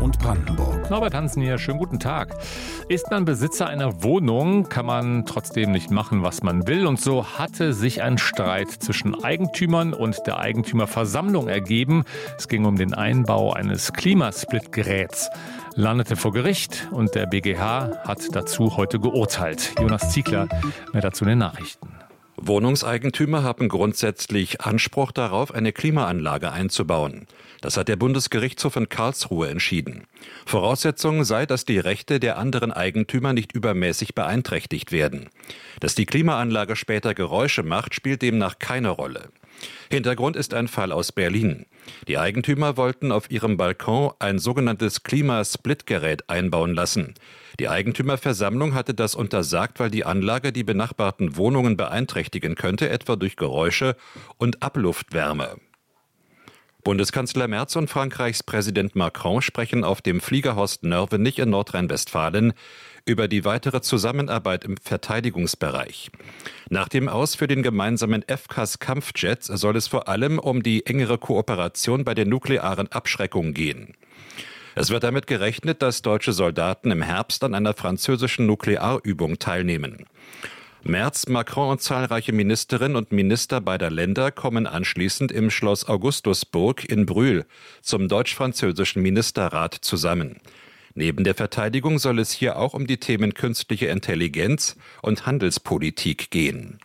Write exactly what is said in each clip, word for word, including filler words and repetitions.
und Brandenburg. Norbert Hansen hier, schönen guten Tag. Ist man Besitzer einer Wohnung, kann man trotzdem nicht machen, was man will. Und so hatte sich ein Streit zwischen Eigentümern und der Eigentümerversammlung ergeben. Es ging um den Einbau eines Klimasplitgeräts. Landete vor Gericht und der B G H hat dazu heute geurteilt. Jonas Ziegler, mehr dazu in den Nachrichten. Wohnungseigentümer haben grundsätzlich Anspruch darauf, eine Klimaanlage einzubauen. Das hat der Bundesgerichtshof in Karlsruhe entschieden. Voraussetzung sei, dass die Rechte der anderen Eigentümer nicht übermäßig beeinträchtigt werden. Dass die Klimaanlage später Geräusche macht, spielt demnach keine Rolle. Hintergrund ist ein Fall aus Berlin. Die Eigentümer wollten auf ihrem Balkon ein sogenanntes Klimasplitgerät einbauen lassen. Die Eigentümerversammlung hatte das untersagt, weil die Anlage die benachbarten Wohnungen beeinträchtigen könnte, etwa durch Geräusche und Abluftswärme. Bundeskanzler Merz und Frankreichs Präsident Macron sprechen auf dem Fliegerhorst Nörvenich in Nordrhein-Westfalen über die weitere Zusammenarbeit im Verteidigungsbereich. Nach dem Aus für den gemeinsamen F C A S-Kampfjets soll es vor allem um die engere Kooperation bei der nuklearen Abschreckung gehen. Es wird damit gerechnet, dass deutsche Soldaten im Herbst an einer französischen Nuklearübung teilnehmen. Merz, Macron und zahlreiche Ministerinnen und Minister beider Länder kommen anschließend im Schloss Augustusburg in Brühl zum deutsch-französischen Ministerrat zusammen. Neben der Verteidigung soll es hier auch um die Themen künstliche Intelligenz und Handelspolitik gehen.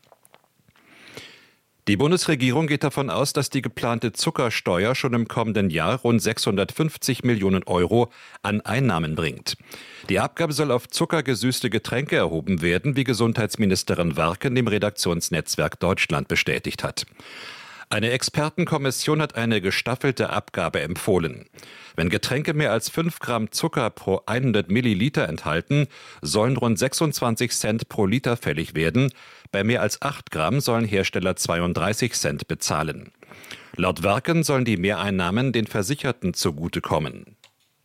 Die Bundesregierung geht davon aus, dass die geplante Zuckersteuer schon im kommenden Jahr rund sechshundertfünfzig Millionen Euro an Einnahmen bringt. Die Abgabe soll auf zuckergesüßte Getränke erhoben werden, wie Gesundheitsministerin Warken dem Redaktionsnetzwerk Deutschland bestätigt hat. Eine Expertenkommission hat eine gestaffelte Abgabe empfohlen. Wenn Getränke mehr als fünf Gramm Zucker pro hundert Milliliter enthalten, sollen rund sechsundzwanzig Cent pro Liter fällig werden. Bei mehr als acht Gramm sollen Hersteller zweiunddreißig Cent bezahlen. Laut Warken sollen die Mehreinnahmen den Versicherten zugutekommen.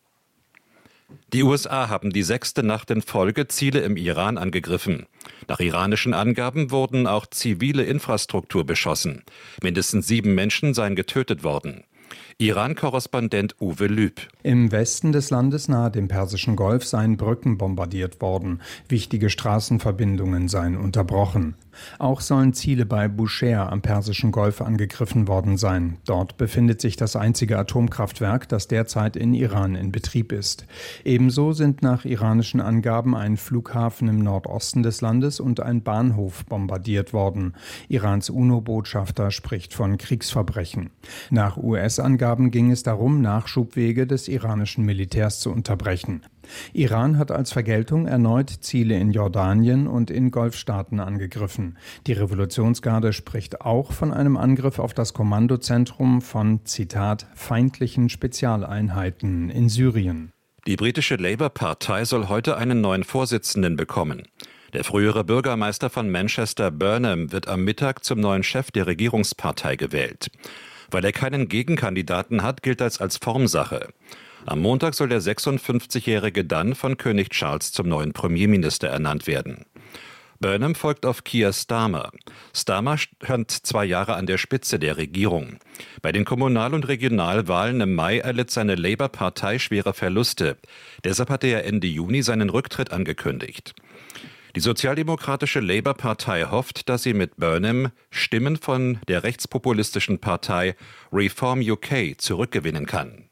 Die U S A haben die sechste Nacht in Folge Ziele im Iran angegriffen. Nach iranischen Angaben wurden auch zivile Infrastruktur beschossen. Mindestens sieben Menschen seien getötet worden. Iran-Korrespondent Uwe Lüb. Im Westen des Landes nahe dem Persischen Golf seien Brücken bombardiert worden. Wichtige Straßenverbindungen seien unterbrochen. Auch sollen Ziele bei Bushehr am Persischen Golf angegriffen worden sein. Dort befindet sich das einzige Atomkraftwerk, das derzeit in Iran in Betrieb ist. Ebenso sind nach iranischen Angaben ein Flughafen im Nordosten des Landes und ein Bahnhof bombardiert worden. Irans UNO-Botschafter spricht von Kriegsverbrechen. Nach U S-Angaben ging es darum, Nachschubwege des iranischen Militärs zu unterbrechen. Iran hat als Vergeltung erneut Ziele in Jordanien und in Golfstaaten angegriffen. Die Revolutionsgarde spricht auch von einem Angriff auf das Kommandozentrum von, Zitat, feindlichen Spezialeinheiten in Syrien. Die britische Labour-Partei soll heute einen neuen Vorsitzenden bekommen. Der frühere Bürgermeister von Manchester, Burnham, wird am Mittag zum neuen Chef der Regierungspartei gewählt. Weil er keinen Gegenkandidaten hat, gilt das als Formsache. Am Montag soll der sechsundfünfzigjährige dann von König Charles zum neuen Premierminister ernannt werden. Burnham folgt auf Keir Starmer. Starmer stand zwei Jahre an der Spitze der Regierung. Bei den Kommunal- und Regionalwahlen im Mai erlitt seine Labour-Partei schwere Verluste. Deshalb hatte er Ende Juni seinen Rücktritt angekündigt. Die sozialdemokratische Labour-Partei hofft, dass sie mit Burnham Stimmen von der rechtspopulistischen Partei Reform U K zurückgewinnen kann.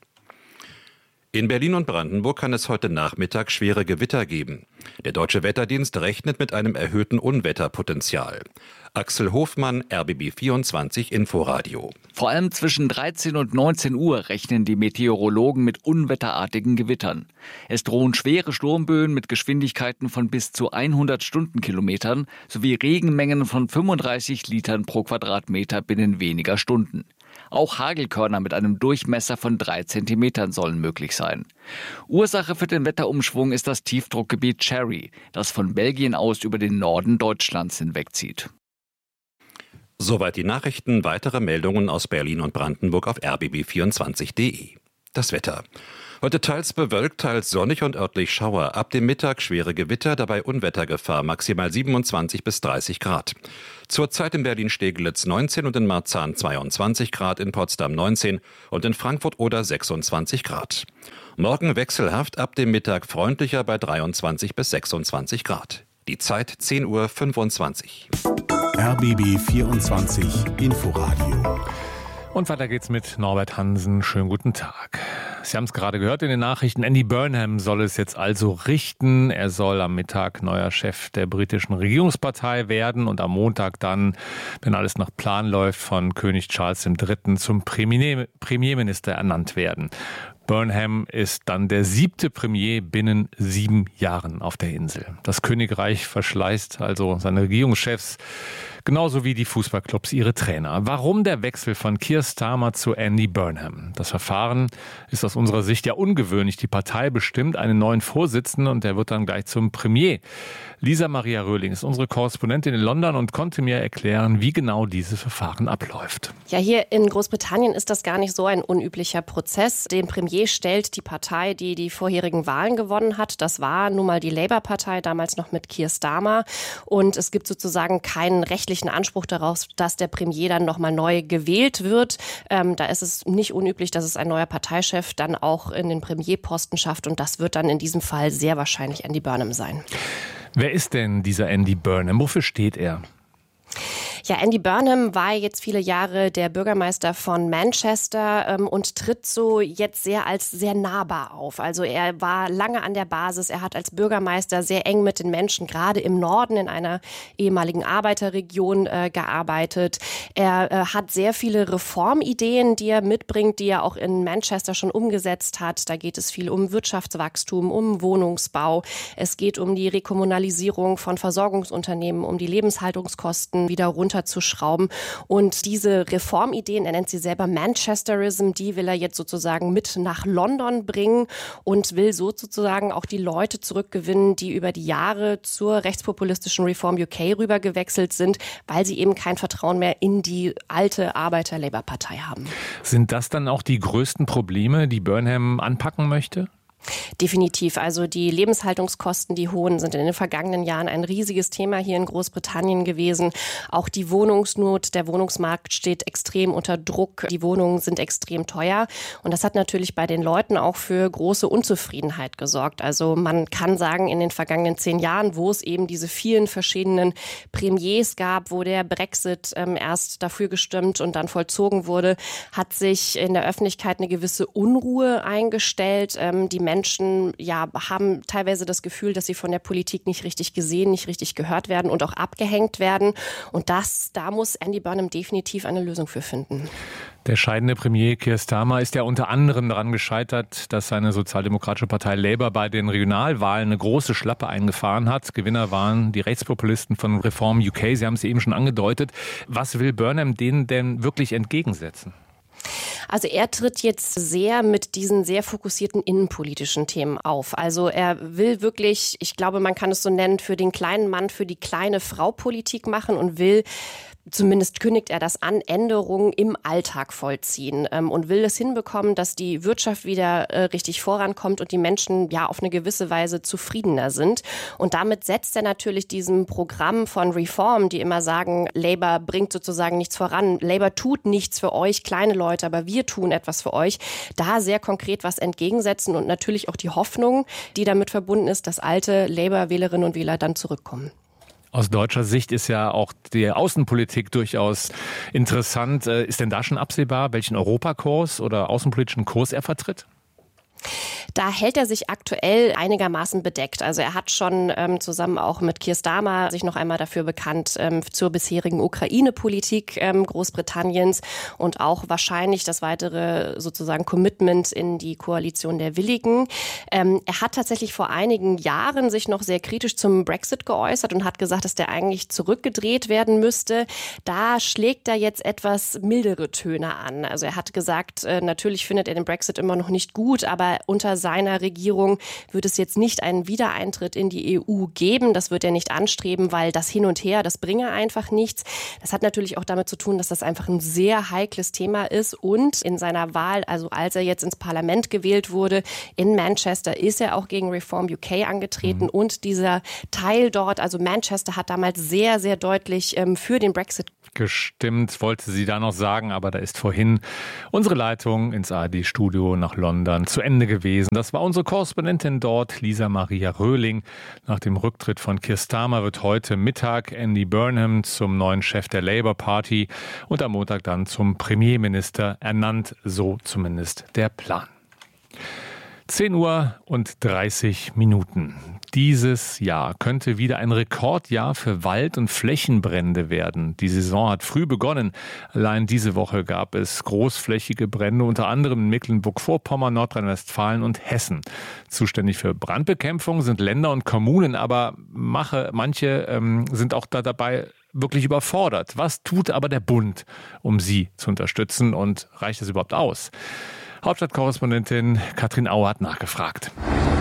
In Berlin und Brandenburg kann es heute Nachmittag schwere Gewitter geben. Der Deutsche Wetterdienst rechnet mit einem erhöhten Unwetterpotenzial. Axel Hofmann, R B B vierundzwanzig Inforadio. Vor allem zwischen dreizehn und neunzehn Uhr rechnen die Meteorologen mit unwetterartigen Gewittern. Es drohen schwere Sturmböen mit Geschwindigkeiten von bis zu hundert Stundenkilometern sowie Regenmengen von fünfunddreißig Litern pro Quadratmeter binnen weniger Stunden. Auch Hagelkörner mit einem Durchmesser von drei Zentimetern sollen möglich sein. Ursache für den Wetterumschwung ist das Tiefdruckgebiet Cherry, das von Belgien aus über den Norden Deutschlands hinwegzieht. Soweit die Nachrichten. Weitere Meldungen aus Berlin und Brandenburg auf r b b vierundzwanzig punkt d e. Das Wetter. Heute teils bewölkt, teils sonnig und örtlich Schauer. Ab dem Mittag schwere Gewitter, dabei Unwettergefahr, maximal siebenundzwanzig bis dreißig Grad. Zurzeit in Berlin-Steglitz neunzehn und in Marzahn zweiundzwanzig Grad, in Potsdam neunzehn und in Frankfurt oder sechsundzwanzig Grad. Morgen wechselhaft, ab dem Mittag freundlicher bei dreiundzwanzig bis sechsundzwanzig Grad. Die Zeit zehn Uhr fünfundzwanzig. R B B vierundzwanzig Inforadio. Und weiter geht's mit Norbert Hansen. Schönen guten Tag. Sie haben es gerade gehört in den Nachrichten. Andy Burnham soll es jetzt also richten. Er soll am Mittag neuer Chef der britischen Regierungspartei werden und am Montag dann, wenn alles nach Plan läuft, von König Charles der Dritte zum Premier- Premierminister ernannt werden. Burnham ist dann der siebte Premier binnen sieben Jahren auf der Insel. Das Königreich verschleißt also seine Regierungschefs, genauso wie die Fußballclubs ihre Trainer. Warum der Wechsel von Keir Starmer zu Andy Burnham? Das Verfahren ist aus unserer Sicht ja ungewöhnlich. Die Partei bestimmt einen neuen Vorsitzenden und der wird dann gleich zum Premier. Lisa Maria Röhling ist unsere Korrespondentin in London und konnte mir erklären, wie genau dieses Verfahren abläuft. Ja, hier in Großbritannien ist das gar nicht so ein unüblicher Prozess. Den Premier stellt die Partei, die die vorherigen Wahlen gewonnen hat. Das war nun mal die Labour-Partei, damals noch mit Keir Starmer. Und es gibt sozusagen keinen rechtlichen Anspruch darauf, dass der Premier dann nochmal neu gewählt wird. Ähm, da ist es nicht unüblich, dass es ein neuer Parteichef dann auch in den Premierposten schafft. Und das wird dann in diesem Fall sehr wahrscheinlich Andy Burnham sein. Wer ist denn dieser Andy Burnham? Wofür steht er? Ja, Andy Burnham war jetzt viele Jahre der Bürgermeister von Manchester ähm, und tritt so jetzt sehr als sehr nahbar auf. Also er war lange an der Basis, er hat als Bürgermeister sehr eng mit den Menschen, gerade im Norden in einer ehemaligen Arbeiterregion äh, gearbeitet. Er äh, hat sehr viele Reformideen, die er mitbringt, die er auch in Manchester schon umgesetzt hat. Da geht es viel um Wirtschaftswachstum, um Wohnungsbau. Es geht um die Rekommunalisierung von Versorgungsunternehmen, um die Lebenshaltungskosten wieder runter zu schrauben. Und diese Reformideen, er nennt sie selber Manchesterism, die will er jetzt sozusagen mit nach London bringen und will so sozusagen auch die Leute zurückgewinnen, die über die Jahre zur rechtspopulistischen Reform U K rüber gewechselt sind, weil sie eben kein Vertrauen mehr in die alte Arbeiter-Labour-Partei haben. Sind das dann auch die größten Probleme, die Burnham anpacken möchte? Definitiv. Also die Lebenshaltungskosten, die hohen, sind in den vergangenen Jahren ein riesiges Thema hier in Großbritannien gewesen. Auch die Wohnungsnot, der Wohnungsmarkt steht extrem unter Druck. Die Wohnungen sind extrem teuer. Und das hat natürlich bei den Leuten auch für große Unzufriedenheit gesorgt. Also man kann sagen, in den vergangenen zehn Jahren, wo es eben diese vielen verschiedenen Premiers gab, wo der Brexit ähm, erst dafür gestimmt und dann vollzogen wurde, hat sich in der Öffentlichkeit eine gewisse Unruhe eingestellt. Ähm, die Menschen ja, haben teilweise das Gefühl, dass sie von der Politik nicht richtig gesehen, nicht richtig gehört werden und auch abgehängt werden. Und das, da muss Andy Burnham definitiv eine Lösung für finden. Der scheidende Premier Keir Starmer ist ja unter anderem daran gescheitert, dass seine sozialdemokratische Partei Labour bei den Regionalwahlen eine große Schlappe eingefahren hat. Gewinner waren die Rechtspopulisten von Reform U K. Sie haben es eben schon angedeutet. Was will Burnham denen denn wirklich entgegensetzen? Also er tritt jetzt sehr mit diesen sehr fokussierten innenpolitischen Themen auf. Also er will wirklich, ich glaube, man kann es so nennen, für den kleinen Mann, für die kleine Frau Politik machen und will, zumindest kündigt er das an, Änderungen im Alltag vollziehen ähm, und will es hinbekommen, dass die Wirtschaft wieder äh, richtig vorankommt und die Menschen ja auf eine gewisse Weise zufriedener sind. Und damit setzt er natürlich diesem Programm von Reform, die immer sagen, Labour bringt sozusagen nichts voran, Labour tut nichts für euch, kleine Leute, aber wir tun etwas für euch, da sehr konkret was entgegensetzen und natürlich auch die Hoffnung, die damit verbunden ist, dass alte Labour-Wählerinnen und Wähler dann zurückkommen. Aus deutscher Sicht ist ja auch die Außenpolitik durchaus interessant. Ist denn da schon absehbar, welchen Europakurs oder außenpolitischen Kurs er vertritt? Da hält er sich aktuell einigermaßen bedeckt. Also er hat schon ähm, zusammen auch mit Keir Starmer sich noch einmal dafür bekannt ähm, zur bisherigen Ukraine-Politik ähm, Großbritanniens und auch wahrscheinlich das weitere sozusagen Commitment in die Koalition der Willigen. Ähm, er hat tatsächlich vor einigen Jahren sich noch sehr kritisch zum Brexit geäußert und hat gesagt, dass der eigentlich zurückgedreht werden müsste. Da schlägt er jetzt etwas mildere Töne an. Also er hat gesagt, äh, natürlich findet er den Brexit immer noch nicht gut, aber unter seiner Regierung wird es jetzt nicht einen Wiedereintritt in die E U geben. Das wird er nicht anstreben, weil das Hin und Her, das bringe einfach nichts. Das hat natürlich auch damit zu tun, dass das einfach ein sehr heikles Thema ist. Und in seiner Wahl, also als er jetzt ins Parlament gewählt wurde, in Manchester, ist er auch gegen Reform U K angetreten. Mhm. Und dieser Teil dort, also Manchester, hat damals sehr, sehr deutlich ähm, für den Brexit gestimmt, wollte sie da noch sagen, aber da ist vorhin unsere Leitung ins A R D-Studio nach London zu Ende gewesen. Das war unsere Korrespondentin dort, Lisa Maria Röhling. Nach dem Rücktritt von Keir Starmer wird heute Mittag Andy Burnham zum neuen Chef der Labour Party und am Montag dann zum Premierminister ernannt, so zumindest der Plan. zehn Uhr und dreißig Minuten. Dieses Jahr könnte wieder ein Rekordjahr für Wald- und Flächenbrände werden. Die Saison hat früh begonnen. Allein diese Woche gab es großflächige Brände, unter anderem in Mecklenburg-Vorpommern, Nordrhein-Westfalen und Hessen. Zuständig für Brandbekämpfung sind Länder und Kommunen, aber mache, manche ähm, sind auch da dabei wirklich überfordert. Was tut aber der Bund, um sie zu unterstützen, und reicht es überhaupt aus? Hauptstadtkorrespondentin Katrin Auer hat nachgefragt.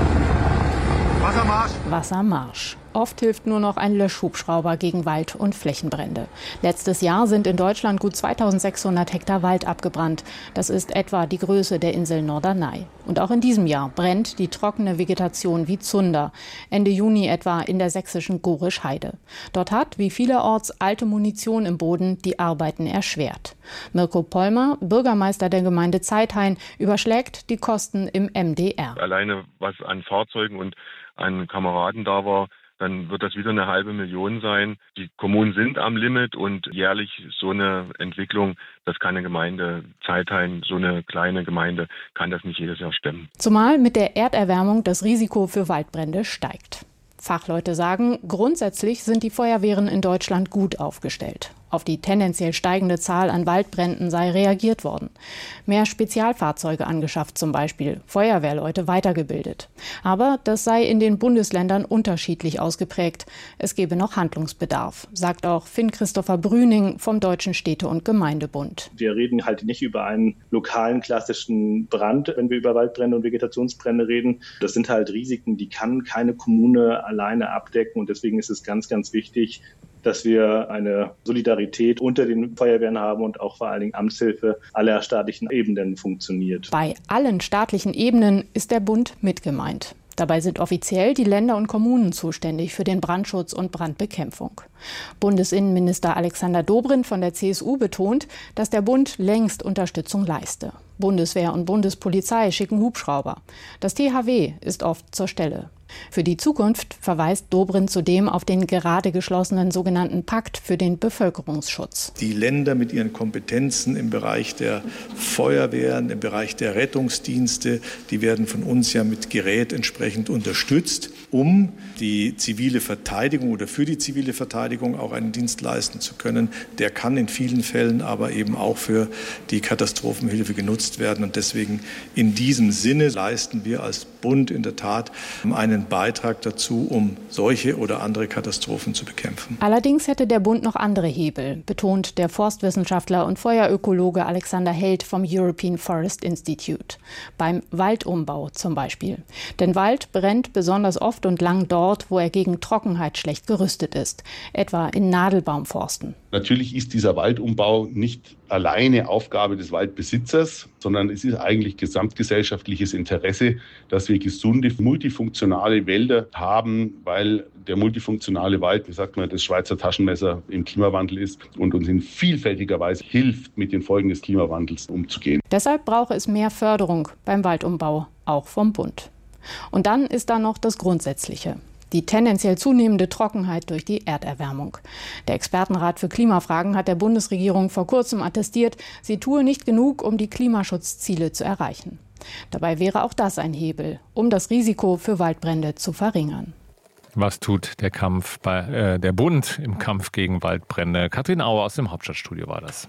Wassermarsch. Wassermarsch. Oft hilft nur noch ein Löschhubschrauber gegen Wald- und Flächenbrände. Letztes Jahr sind in Deutschland gut zweitausendsechshundert Hektar Wald abgebrannt. Das ist etwa die Größe der Insel Norderney. Und auch in diesem Jahr brennt die trockene Vegetation wie Zunder. Ende Juni etwa in der sächsischen Gorisch-Heide. Dort hat, wie vielerorts, alte Munition im Boden die Arbeiten erschwert. Mirko Pollmer, Bürgermeister der Gemeinde Zeithain, überschlägt die Kosten im M D R. Alleine was an Fahrzeugen und an Kameraden da war, dann wird das wieder eine halbe Million sein. Die Kommunen sind am Limit und jährlich so eine Entwicklung, das kann eine Gemeinde Zeithain, so eine kleine Gemeinde, kann das nicht jedes Jahr stemmen. Zumal mit der Erderwärmung das Risiko für Waldbrände steigt. Fachleute sagen, grundsätzlich sind die Feuerwehren in Deutschland gut aufgestellt. Auf die tendenziell steigende Zahl an Waldbränden sei reagiert worden. Mehr Spezialfahrzeuge angeschafft zum Beispiel, Feuerwehrleute weitergebildet. Aber das sei in den Bundesländern unterschiedlich ausgeprägt. Es gebe noch Handlungsbedarf, sagt auch Finn-Christopher Brüning vom Deutschen Städte- und Gemeindebund. Wir reden halt nicht über einen lokalen klassischen Brand, wenn wir über Waldbrände und Vegetationsbrände reden. Das sind halt Risiken, die kann keine Kommune alleine abdecken. Und deswegen ist es ganz, ganz wichtig, dass wir eine Solidarität unter den Feuerwehren haben und auch vor allen Dingen Amtshilfe aller staatlichen Ebenen funktioniert. Bei allen staatlichen Ebenen ist der Bund mit gemeint. Dabei sind offiziell die Länder und Kommunen zuständig für den Brandschutz und Brandbekämpfung. Bundesinnenminister Alexander Dobrindt von der C S U betont, dass der Bund längst Unterstützung leiste. Bundeswehr und Bundespolizei schicken Hubschrauber. Das T H W ist oft zur Stelle. Für die Zukunft verweist Dobrindt zudem auf den gerade geschlossenen sogenannten Pakt für den Bevölkerungsschutz. Die Länder mit ihren Kompetenzen im Bereich der Feuerwehren, im Bereich der Rettungsdienste, die werden von uns ja mit Gerät entsprechend unterstützt, um die zivile Verteidigung oder für die zivile Verteidigung auch einen Dienst leisten zu können. Der kann in vielen Fällen aber eben auch für die Katastrophenhilfe genutzt werden. Und deswegen in diesem Sinne leisten wir als Bund in der Tat einen Beitrag dazu, um solche oder andere Katastrophen zu bekämpfen. Allerdings hätte der Bund noch andere Hebel, betont der Forstwissenschaftler und Feuerökologe Alexander Held vom European Forest Institute. Beim Waldumbau zum Beispiel. Denn Wald brennt besonders oft und lang dort, wo er gegen Trockenheit schlecht gerüstet ist, etwa in Nadelbaumforsten. Natürlich ist dieser Waldumbau nicht alleine Aufgabe des Waldbesitzers, sondern es ist eigentlich gesamtgesellschaftliches Interesse, dass wir gesunde, multifunktionale Wälder haben, weil der multifunktionale Wald, wie sagt man, das Schweizer Taschenmesser im Klimawandel ist und uns in vielfältiger Weise hilft, mit den Folgen des Klimawandels umzugehen. Deshalb brauche es mehr Förderung beim Waldumbau, auch vom Bund. Und dann ist da noch das Grundsätzliche. Die tendenziell zunehmende Trockenheit durch die Erderwärmung. Der Expertenrat für Klimafragen hat der Bundesregierung vor kurzem attestiert, sie tue nicht genug, um die Klimaschutzziele zu erreichen. Dabei wäre auch das ein Hebel, um das Risiko für Waldbrände zu verringern. Was tut der Kampf bei äh, der Bund im Kampf gegen Waldbrände? Katrin Auer aus dem Hauptstadtstudio war das.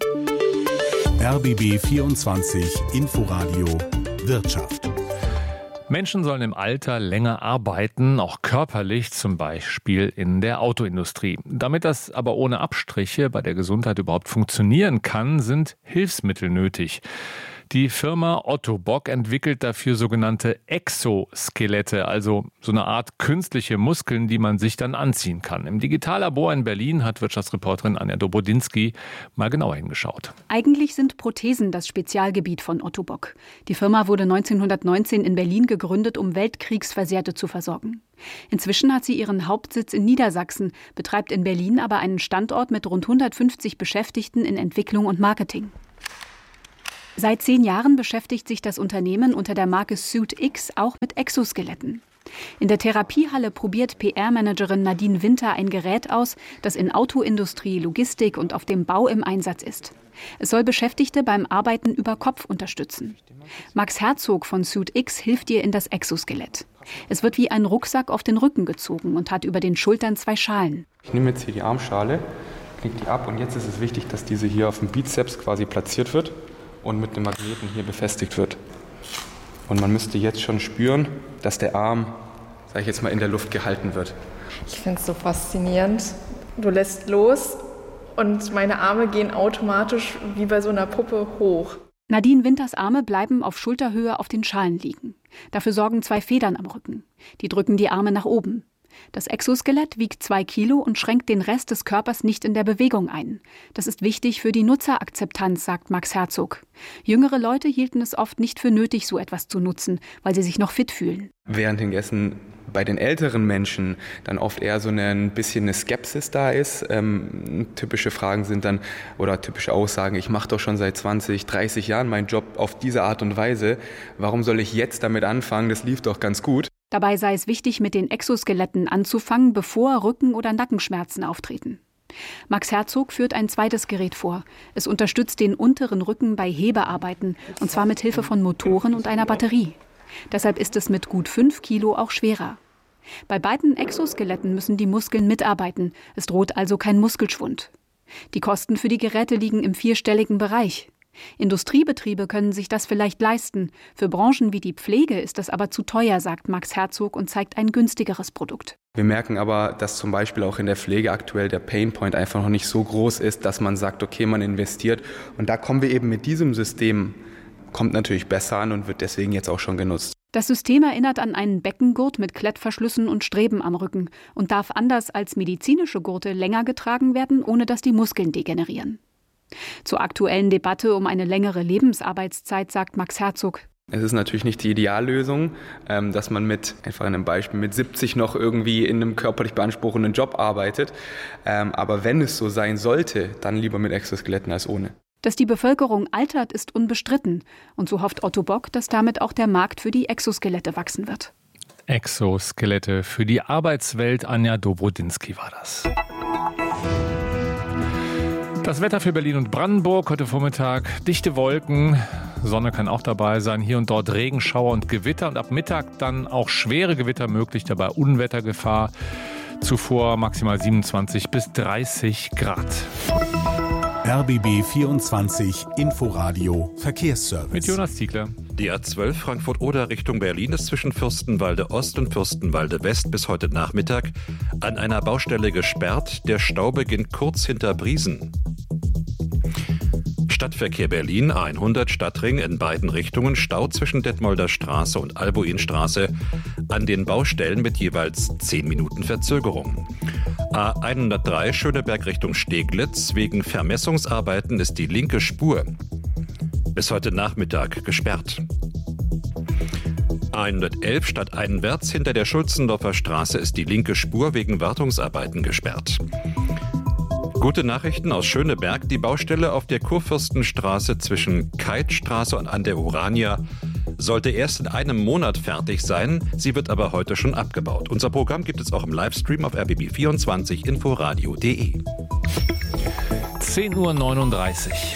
R B B vierundzwanzig Inforadio Wirtschaft. Menschen sollen im Alter länger arbeiten, auch körperlich, zum Beispiel in der Autoindustrie. Damit das aber ohne Abstriche bei der Gesundheit überhaupt funktionieren kann, sind Hilfsmittel nötig. Die Firma Otto Bock entwickelt dafür sogenannte Exoskelette, also so eine Art künstliche Muskeln, die man sich dann anziehen kann. Im Digitallabor in Berlin hat Wirtschaftsreporterin Anja Dobodinski mal genauer hingeschaut. Eigentlich sind Prothesen das Spezialgebiet von Otto Bock. Die Firma wurde neunzehnhundertneunzehn in Berlin gegründet, um Weltkriegsversehrte zu versorgen. Inzwischen hat sie ihren Hauptsitz in Niedersachsen, betreibt in Berlin aber einen Standort mit rund hundertfünfzig Beschäftigten in Entwicklung und Marketing. Seit zehn Jahren beschäftigt sich das Unternehmen unter der Marke SuitX auch mit Exoskeletten. In der Therapiehalle probiert P R-Managerin Nadine Winter ein Gerät aus, das in Autoindustrie, Logistik und auf dem Bau im Einsatz ist. Es soll Beschäftigte beim Arbeiten über Kopf unterstützen. Max Herzog von SuitX hilft ihr in das Exoskelett. Es wird wie ein Rucksack auf den Rücken gezogen und hat über den Schultern zwei Schalen. Ich nehme jetzt hier die Armschale, knicke die ab und jetzt ist es wichtig, dass diese hier auf dem Bizeps quasi platziert wird und mit dem Magneten hier befestigt wird. Und man müsste jetzt schon spüren, dass der Arm, sag ich jetzt mal, in der Luft gehalten wird. Ich finde es so faszinierend. Du lässt los und meine Arme gehen automatisch wie bei so einer Puppe hoch. Nadine Winters Arme bleiben auf Schulterhöhe auf den Schalen liegen. Dafür sorgen zwei Federn am Rücken. Die drücken die Arme nach oben. Das Exoskelett wiegt zwei Kilo und schränkt den Rest des Körpers nicht in der Bewegung ein. Das ist wichtig für die Nutzerakzeptanz, sagt Max Herzog. Jüngere Leute hielten es oft nicht für nötig, so etwas zu nutzen, weil sie sich noch fit fühlen. Während hingegen bei den älteren Menschen dann oft eher so eine, ein bisschen eine Skepsis da ist. Ähm, typische Fragen sind dann, oder typische Aussagen, ich mache doch schon seit zwanzig, dreißig Jahren meinen Job auf diese Art und Weise. Warum soll ich jetzt damit anfangen? Das lief doch ganz gut. Dabei sei es wichtig, mit den Exoskeletten anzufangen, bevor Rücken- oder Nackenschmerzen auftreten. Max Herzog führt ein zweites Gerät vor. Es unterstützt den unteren Rücken bei Hebearbeiten, und zwar mit Hilfe von Motoren und einer Batterie. Deshalb ist es mit gut fünf Kilo auch schwerer. Bei beiden Exoskeletten müssen die Muskeln mitarbeiten. Es droht also kein Muskelschwund. Die Kosten für die Geräte liegen im vierstelligen Bereich. Industriebetriebe können sich das vielleicht leisten. Für Branchen wie die Pflege ist das aber zu teuer, sagt Max Herzog und zeigt ein günstigeres Produkt. Wir merken aber, dass zum Beispiel auch in der Pflege aktuell der Painpoint einfach noch nicht so groß ist, dass man sagt, okay, man investiert. Und da kommen wir eben mit diesem System, kommt natürlich besser an und wird deswegen jetzt auch schon genutzt. Das System erinnert an einen Beckengurt mit Klettverschlüssen und Streben am Rücken und darf anders als medizinische Gurte länger getragen werden, ohne dass die Muskeln degenerieren. Zur aktuellen Debatte um eine längere Lebensarbeitszeit sagt Max Herzog: Es ist natürlich nicht die Ideallösung, dass man mit, einfach in einem Beispiel, mit siebzig noch irgendwie in einem körperlich beanspruchenden Job arbeitet. Aber wenn es so sein sollte, dann lieber mit Exoskeletten als ohne. Dass die Bevölkerung altert, ist unbestritten. Und so hofft Otto Bock, dass damit auch der Markt für die Exoskelette wachsen wird. Exoskelette für die Arbeitswelt. Anja Dobrodinsky war das. Das Wetter für Berlin und Brandenburg heute Vormittag: dichte Wolken, Sonne kann auch dabei sein, hier und dort Regenschauer und Gewitter und ab Mittag dann auch schwere Gewitter möglich, dabei Unwettergefahr. Zuvor maximal siebenundzwanzig bis dreißig Grad. R B B vierundzwanzig Inforadio Verkehrsservice. Mit Jonas Ziegler. Die A zwölf Frankfurt-Oder Richtung Berlin ist zwischen Fürstenwalde Ost und Fürstenwalde West bis heute Nachmittag an einer Baustelle gesperrt. Der Stau beginnt kurz hinter Briesen. Stadtverkehr Berlin, A hundert Stadtring in beiden Richtungen, Stau zwischen Detmolder Straße und Albuinstraße an den Baustellen mit jeweils zehn Minuten Verzögerung. A hundertdrei Schöneberg Richtung Steglitz, wegen Vermessungsarbeiten ist die linke Spur bis heute Nachmittag gesperrt. A hundertelf stadteinwärts hinter der Schulzendorfer Straße ist die linke Spur wegen Wartungsarbeiten gesperrt. Gute Nachrichten aus Schöneberg: Die Baustelle auf der Kurfürstenstraße zwischen Keithstraße und an der Urania sollte erst in einem Monat fertig sein. Sie wird aber heute schon abgebaut. Unser Programm gibt es auch im Livestream auf R B B vierundzwanzig inforadio punkt de. zehn Uhr neununddreißig.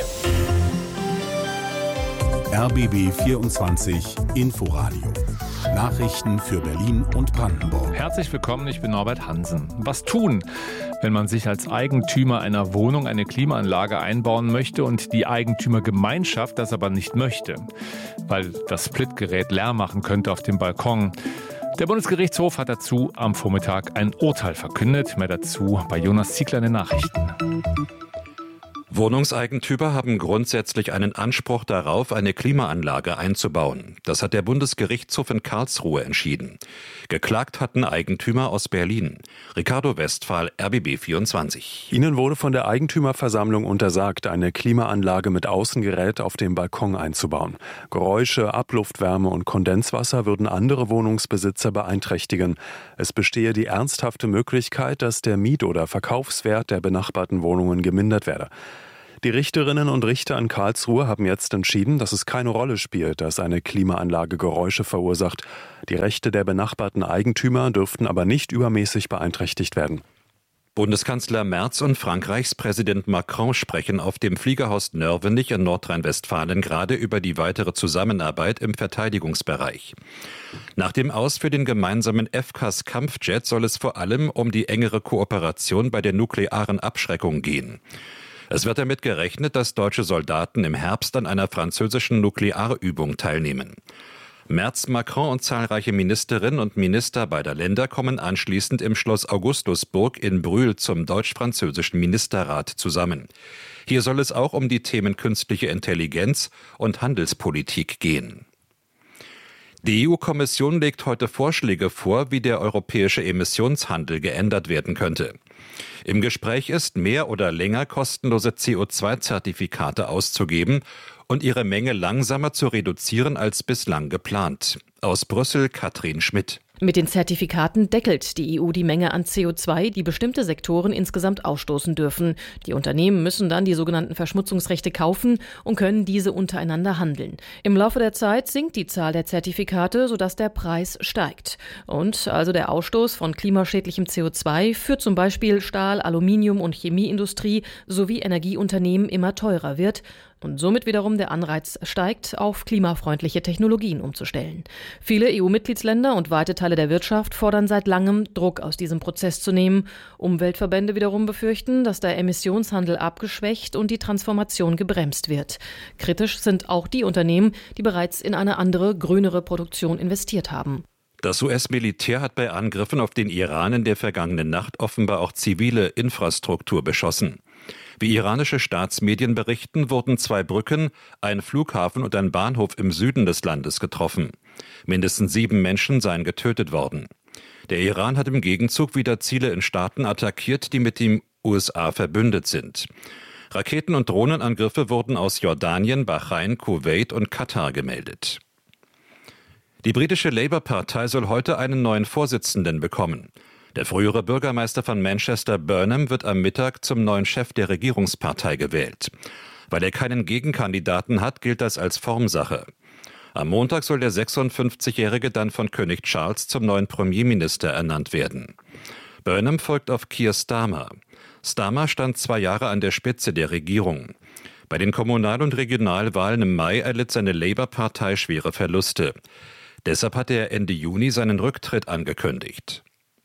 R B B vierundzwanzig Inforadio. Nachrichten für Berlin und Brandenburg. Herzlich willkommen, ich bin Norbert Hansen. Was tun, wenn man sich als Eigentümer einer Wohnung eine Klimaanlage einbauen möchte und die Eigentümergemeinschaft das aber nicht möchte, weil das Splitgerät Lärm machen könnte auf dem Balkon? Der Bundesgerichtshof hat dazu am Vormittag ein Urteil verkündet. Mehr dazu bei Jonas Ziegler in den Nachrichten. Wohnungseigentümer haben grundsätzlich einen Anspruch darauf, eine Klimaanlage einzubauen. Das hat der Bundesgerichtshof in Karlsruhe entschieden. Geklagt hatten Eigentümer aus Berlin. Ricardo Westphal, R B B vierundzwanzig. Ihnen wurde von der Eigentümerversammlung untersagt, eine Klimaanlage mit Außengerät auf dem Balkon einzubauen. Geräusche, Abluftwärme und Kondenswasser würden andere Wohnungsbesitzer beeinträchtigen. Es bestehe die ernsthafte Möglichkeit, dass der Miet- oder Verkaufswert der benachbarten Wohnungen gemindert werde. Die Richterinnen und Richter in Karlsruhe haben jetzt entschieden, dass es keine Rolle spielt, dass eine Klimaanlage Geräusche verursacht. Die Rechte der benachbarten Eigentümer dürften aber nicht übermäßig beeinträchtigt werden. Bundeskanzler Merz und Frankreichs Präsident Macron sprechen auf dem Fliegerhorst Nörvenich in Nordrhein-Westfalen gerade über die weitere Zusammenarbeit im Verteidigungsbereich. Nach dem Aus für den gemeinsamen F C A S-Kampfjet soll es vor allem um die engere Kooperation bei der nuklearen Abschreckung gehen. Es wird damit gerechnet, dass deutsche Soldaten im Herbst an einer französischen Nuklearübung teilnehmen. Merz, Macron und zahlreiche Ministerinnen und Minister beider Länder kommen anschließend im Schloss Augustusburg in Brühl zum deutsch-französischen Ministerrat zusammen. Hier soll es auch um die Themen künstliche Intelligenz und Handelspolitik gehen. Die E U-Kommission legt heute Vorschläge vor, wie der europäische Emissionshandel geändert werden könnte. Im Gespräch ist, mehr oder länger kostenlose C O zwei Zertifikate auszugeben und ihre Menge langsamer zu reduzieren als bislang geplant. Aus Brüssel Katrin Schmidt. Mit den Zertifikaten deckelt die E U die Menge an C O zwei, die bestimmte Sektoren insgesamt ausstoßen dürfen. Die Unternehmen müssen dann die sogenannten Verschmutzungsrechte kaufen und können diese untereinander handeln. Im Laufe der Zeit sinkt die Zahl der Zertifikate, sodass der Preis steigt. Und also der Ausstoß von klimaschädlichem C O zwei für zum Beispiel Stahl-, Aluminium- und Chemieindustrie sowie Energieunternehmen immer teurer wird und somit wiederum der Anreiz steigt, auf klimafreundliche Technologien umzustellen. Viele E U-Mitgliedsländer und weite Teile der Wirtschaft fordern seit langem, Druck aus diesem Prozess zu nehmen. Umweltverbände wiederum befürchten, dass der Emissionshandel abgeschwächt und die Transformation gebremst wird. Kritisch sind auch die Unternehmen, die bereits in eine andere, grünere Produktion investiert haben. Das U S-Militär hat bei Angriffen auf den Iran in der vergangenen Nacht offenbar auch zivile Infrastruktur beschossen. Wie iranische Staatsmedien berichten, wurden zwei Brücken, ein Flughafen und ein Bahnhof im Süden des Landes getroffen. Mindestens sieben Menschen seien getötet worden. Der Iran hat im Gegenzug wieder Ziele in Staaten attackiert, die mit den U S A verbündet sind. Raketen- und Drohnenangriffe wurden aus Jordanien, Bahrain, Kuwait und Katar gemeldet. Die britische Labour-Partei soll heute einen neuen Vorsitzenden bekommen. Der frühere Bürgermeister von Manchester, Burnham, wird am Mittag zum neuen Chef der Regierungspartei gewählt. Weil er keinen Gegenkandidaten hat, gilt das als Formsache. Am Montag soll der sechsundfünfzigjährige dann von König Charles zum neuen Premierminister ernannt werden. Burnham folgt auf Keir Starmer. Starmer stand zwei Jahre an der Spitze der Regierung. Bei den Kommunal- und Regionalwahlen im Mai erlitt seine Labour-Partei schwere Verluste. Deshalb hatte er Ende Juni seinen Rücktritt angekündigt.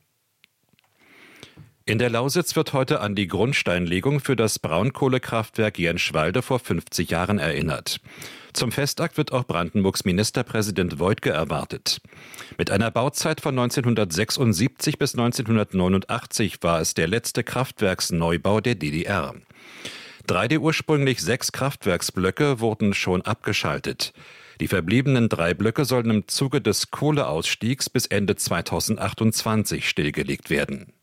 In der Lausitz wird heute an die Grundsteinlegung für das Braunkohlekraftwerk Jenschwalde vor fünfzig Jahren erinnert. Zum Festakt wird auch Brandenburgs Ministerpräsident Woidke erwartet. Mit einer Bauzeit von neunzehnhundertsechsundsiebzig bis neunzehnhundertneunundachtzig war es der letzte Kraftwerksneubau der D D R. Drei der ursprünglich sechs Kraftwerksblöcke wurden schon abgeschaltet. Die verbliebenen drei Blöcke sollen im Zuge des Kohleausstiegs bis Ende zweitausendachtundzwanzig stillgelegt werden.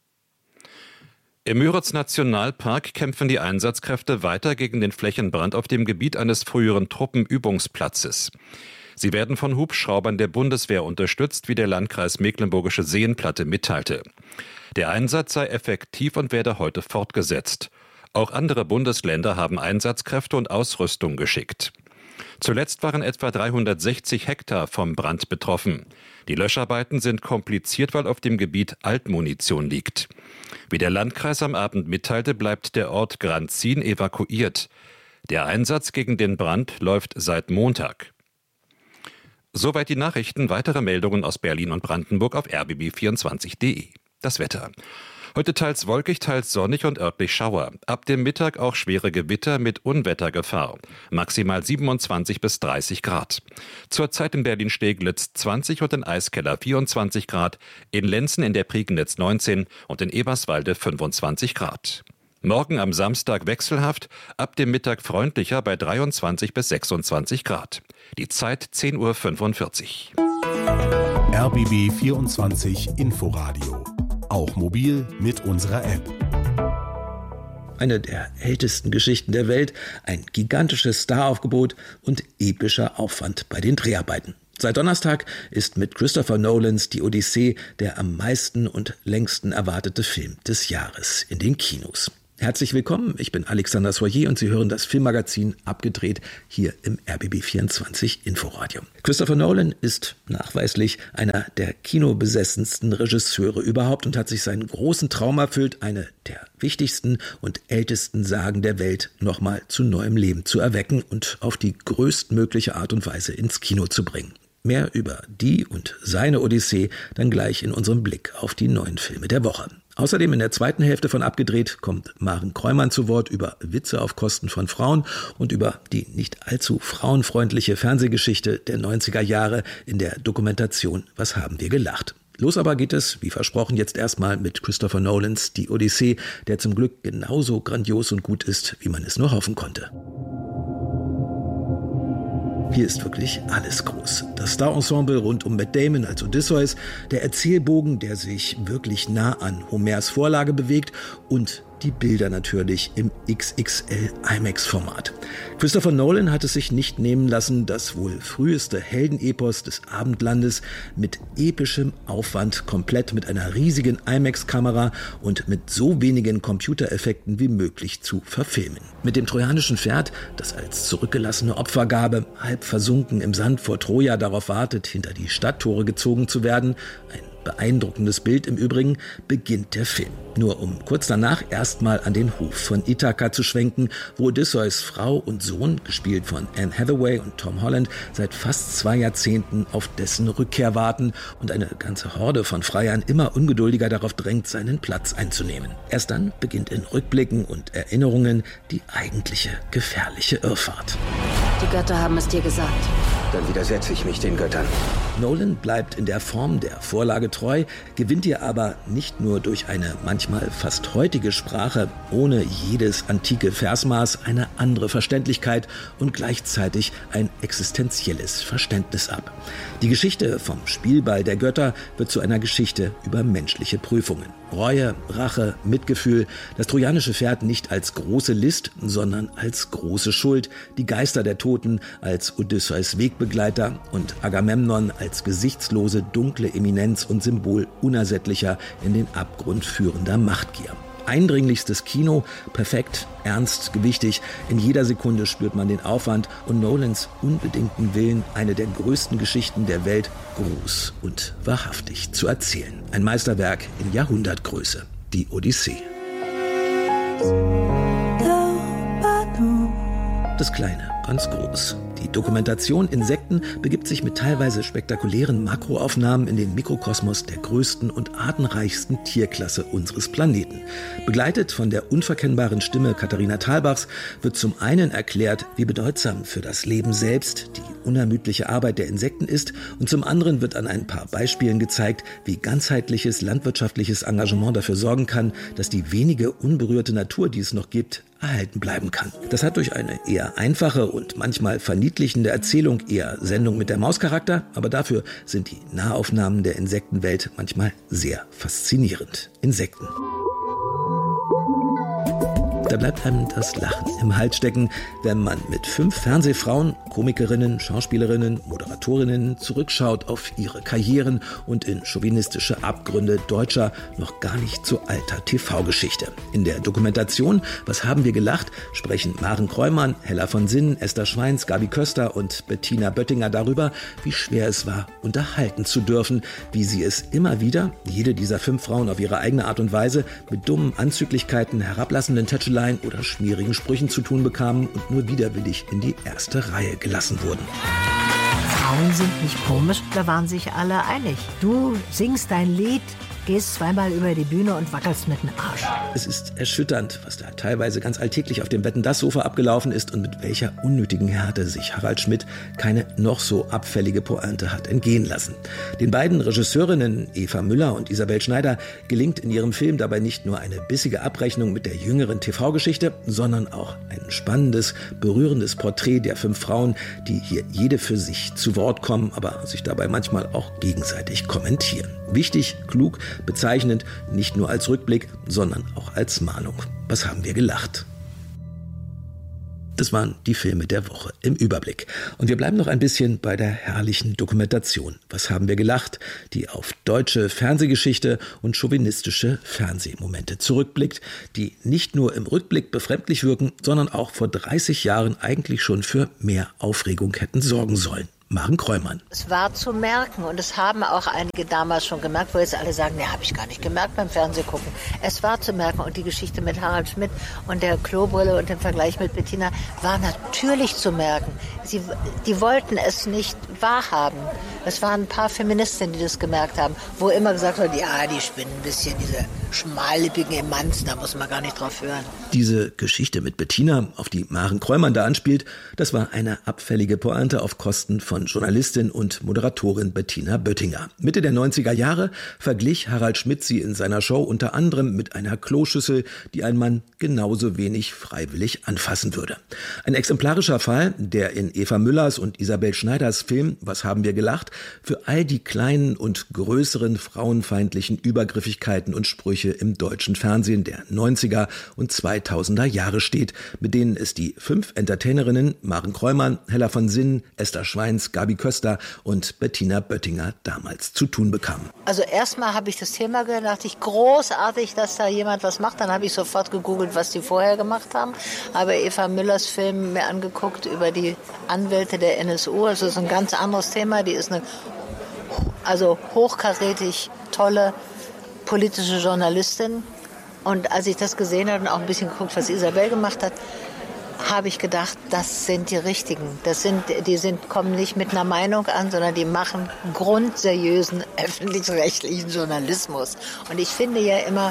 Im Müritz-Nationalpark kämpfen die Einsatzkräfte weiter gegen den Flächenbrand auf dem Gebiet eines früheren Truppenübungsplatzes. Sie werden von Hubschraubern der Bundeswehr unterstützt, wie der Landkreis Mecklenburgische Seenplatte mitteilte. Der Einsatz sei effektiv und werde heute fortgesetzt. Auch andere Bundesländer haben Einsatzkräfte und Ausrüstung geschickt. Zuletzt waren etwa dreihundertsechzig Hektar vom Brand betroffen. Die Löscharbeiten sind kompliziert, weil auf dem Gebiet Altmunition liegt. Wie der Landkreis am Abend mitteilte, bleibt der Ort Granzin evakuiert. Der Einsatz gegen den Brand läuft seit Montag. Soweit die Nachrichten. Weitere Meldungen aus Berlin und Brandenburg auf r b b vierundzwanzig punkt d e. Das Wetter. Heute teils wolkig, teils sonnig und örtlich Schauer. Ab dem Mittag auch schwere Gewitter mit Unwettergefahr. Maximal siebenundzwanzig bis dreißig Grad. Zurzeit in Berlin-Steglitz zwanzig und in Eiskeller vierundzwanzig Grad, in Lenzen in der Prignitz neunzehn und in Eberswalde fünfundzwanzig Grad. Morgen am Samstag wechselhaft, ab dem Mittag freundlicher bei dreiundzwanzig bis sechsundzwanzig Grad. Die Zeit zehn Uhr fünfundvierzig. R B B vierundzwanzig Inforadio. Auch mobil mit unserer App. Eine der ältesten Geschichten der Welt, ein gigantisches Staraufgebot und epischer Aufwand bei den Dreharbeiten. Seit Donnerstag ist mit Christopher Nolans Die Odyssee der am meisten und längsten erwartete Film des Jahres in den Kinos. Herzlich willkommen, ich bin Alexander Soyer und Sie hören das Filmmagazin Abgedreht hier im R B B vierundzwanzig Inforadio. Christopher Nolan ist nachweislich einer der kinobesessensten Regisseure überhaupt und hat sich seinen großen Traum erfüllt, eine der wichtigsten und ältesten Sagen der Welt nochmal zu neuem Leben zu erwecken und auf die größtmögliche Art und Weise ins Kino zu bringen. Mehr über die und seine Odyssee dann gleich in unserem Blick auf die neuen Filme der Woche. Außerdem in der zweiten Hälfte von Abgedreht kommt Maren Kreumann zu Wort über Witze auf Kosten von Frauen und über die nicht allzu frauenfreundliche Fernsehgeschichte der neunziger Jahre in der Dokumentation Was haben wir gelacht? Los aber geht es, wie versprochen, jetzt erstmal mit Christopher Nolans Die Odyssee, der zum Glück genauso grandios und gut ist, wie man es nur hoffen konnte. Hier ist wirklich alles groß. Das Star-Ensemble rund um Matt Damon als Odysseus, der Erzählbogen, der sich wirklich nah an Homers Vorlage bewegt und die Bilder natürlich im X X L IMAX-Format. Christopher Nolan hat es sich nicht nehmen lassen, das wohl früheste Heldenepos des Abendlandes mit epischem Aufwand komplett mit einer riesigen IMAX-Kamera und mit so wenigen Computereffekten wie möglich zu verfilmen. Mit dem trojanischen Pferd, das als zurückgelassene Opfergabe halb versunken im Sand vor Troja darauf wartet, hinter die Stadttore gezogen zu werden, ein beeindruckendes Bild im Übrigen, beginnt der Film. Nur um kurz danach erstmal an den Hof von Ithaka zu schwenken, wo Odysseus Frau und Sohn, gespielt von Anne Hathaway und Tom Holland, seit fast zwei Jahrzehnten auf dessen Rückkehr warten und eine ganze Horde von Freiern immer ungeduldiger darauf drängt, seinen Platz einzunehmen. Erst dann beginnt in Rückblicken und Erinnerungen die eigentliche gefährliche Irrfahrt. Die Götter haben es dir gesagt. Dann widersetze ich mich den Göttern. Nolan bleibt in der Form der Vorlage treu, gewinnt ihr aber nicht nur durch eine manchmal fast heutige Sprache, ohne jedes antike Versmaß eine andere Verständlichkeit und gleichzeitig ein existenzielles Verständnis ab. Die Geschichte vom Spielball der Götter wird zu einer Geschichte über menschliche Prüfungen. Reue, Rache, Mitgefühl, das trojanische Pferd nicht als große List, sondern als große Schuld, die Geister der Toten als Odysseus Wegbegleiter und Agamemnon als gesichtslose, dunkle Eminenz und Symbol unersättlicher, in den Abgrund führender Machtgier. Eindringlichstes Kino, perfekt, ernst, gewichtig. In jeder Sekunde spürt man den Aufwand und Nolans unbedingten Willen, eine der größten Geschichten der Welt groß und wahrhaftig zu erzählen. Ein Meisterwerk in Jahrhundertgröße, die Odyssee. Das Kleine, ganz groß. Die Dokumentation Insekten begibt sich mit teilweise spektakulären Makroaufnahmen in den Mikrokosmos der größten und artenreichsten Tierklasse unseres Planeten. Begleitet von der unverkennbaren Stimme Katharina Thalbachs wird zum einen erklärt, wie bedeutsam für das Leben selbst die unermüdliche Arbeit der Insekten ist, und zum anderen wird an ein paar Beispielen gezeigt, wie ganzheitliches landwirtschaftliches Engagement dafür sorgen kann, dass die wenige unberührte Natur, die es noch gibt, erhalten bleiben kann. Das hat durch eine eher einfache und manchmal verniedlichende Erzählung eher Sendung mit der Maus-Charakter, aber dafür sind die Nahaufnahmen der Insektenwelt manchmal sehr faszinierend. Insekten. Da bleibt einem das Lachen im Hals stecken, wenn man mit fünf Fernsehfrauen, Komikerinnen, Schauspielerinnen, Moderatorinnen zurückschaut auf ihre Karrieren und in chauvinistische Abgründe deutscher, noch gar nicht so alter T V-Geschichte. In der Dokumentation Was haben wir gelacht? Sprechen Maren Kreumann, Hella von Sinnen, Esther Schweins, Gabi Köster und Bettina Böttinger darüber, wie schwer es war, unterhalten zu dürfen, wie sie es immer wieder, jede dieser fünf Frauen auf ihre eigene Art und Weise, mit dummen Anzüglichkeiten, herablassenden Tätscheleien oder schmierigen Sprüchen zu tun bekamen und nur widerwillig in die erste Reihe gelassen wurden. Frauen sind nicht komisch, da waren sich alle einig. Du singst dein Lied, gehst zweimal über die Bühne und wackelst mit dem Arsch. Es ist erschütternd, was da teilweise ganz alltäglich auf dem Wetten-dass-Sofa abgelaufen ist und mit welcher unnötigen Härte sich Harald Schmidt keine noch so abfällige Pointe hat entgehen lassen. Den beiden Regisseurinnen Eva Müller und Isabel Schneider gelingt in ihrem Film dabei nicht nur eine bissige Abrechnung mit der jüngeren T V-Geschichte, sondern auch ein spannendes, berührendes Porträt der fünf Frauen, die hier jede für sich zu Wort kommen, aber sich dabei manchmal auch gegenseitig kommentieren. Wichtig, klug, bezeichnend, nicht nur als Rückblick, sondern auch als Mahnung. Was haben wir gelacht? Das waren die Filme der Woche im Überblick. Und wir bleiben noch ein bisschen bei der herrlichen Dokumentation. Was haben wir gelacht? Die auf deutsche Fernsehgeschichte und chauvinistische Fernsehmomente zurückblickt, die nicht nur im Rückblick befremdlich wirken, sondern auch vor dreißig Jahren eigentlich schon für mehr Aufregung hätten sorgen sollen. Maren Kräumann. Es war zu merken und es haben auch einige damals schon gemerkt, wo jetzt alle sagen, ne, habe ich gar nicht gemerkt beim Fernsehgucken. Es war zu merken und die Geschichte mit Harald Schmidt und der Klobrille und dem Vergleich mit Bettina war natürlich zu merken. Sie, die wollten es nicht wahrhaben. Es waren ein paar Feministinnen, die das gemerkt haben, wo immer gesagt wird, ja, die spinnen ein bisschen, diese schmallippigen Emanzen, da muss man gar nicht drauf hören. Diese Geschichte mit Bettina, auf die Maren Kräumann da anspielt, das war eine abfällige Pointe auf Kosten von Journalistin und Moderatorin Bettina Böttinger. Mitte der neunziger Jahre verglich Harald Schmidt sie in seiner Show unter anderem mit einer Kloschüssel, die ein Mann genauso wenig freiwillig anfassen würde. Ein exemplarischer Fall, der in Eva Müllers und Isabel Schneiders Film Was haben wir gelacht für all die kleinen und größeren frauenfeindlichen Übergriffigkeiten und Sprüche im deutschen Fernsehen der neunziger und zweitausender Jahre steht, mit denen es die fünf Entertainerinnen Maren Kräumann, Hella von Sinnen, Esther Schweins, Gabi Köster und Bettina Böttinger damals zu tun bekamen. Also erstmal habe ich das Thema gehört, dachte ich, großartig, dass da jemand was macht. Dann habe ich sofort gegoogelt, was die vorher gemacht haben. Habe Eva Müllers Film mir angeguckt über die Anwälte der N S U. Also das ist ein ganz anderes Thema. Die ist eine also hochkarätig tolle politische Journalistin. Und als ich das gesehen habe und auch ein bisschen geguckt, was Isabel gemacht hat, habe ich gedacht, das sind die Richtigen. Das sind, die sind, kommen nicht mit einer Meinung an, sondern die machen grundseriösen öffentlich-rechtlichen Journalismus. Und ich finde ja immer,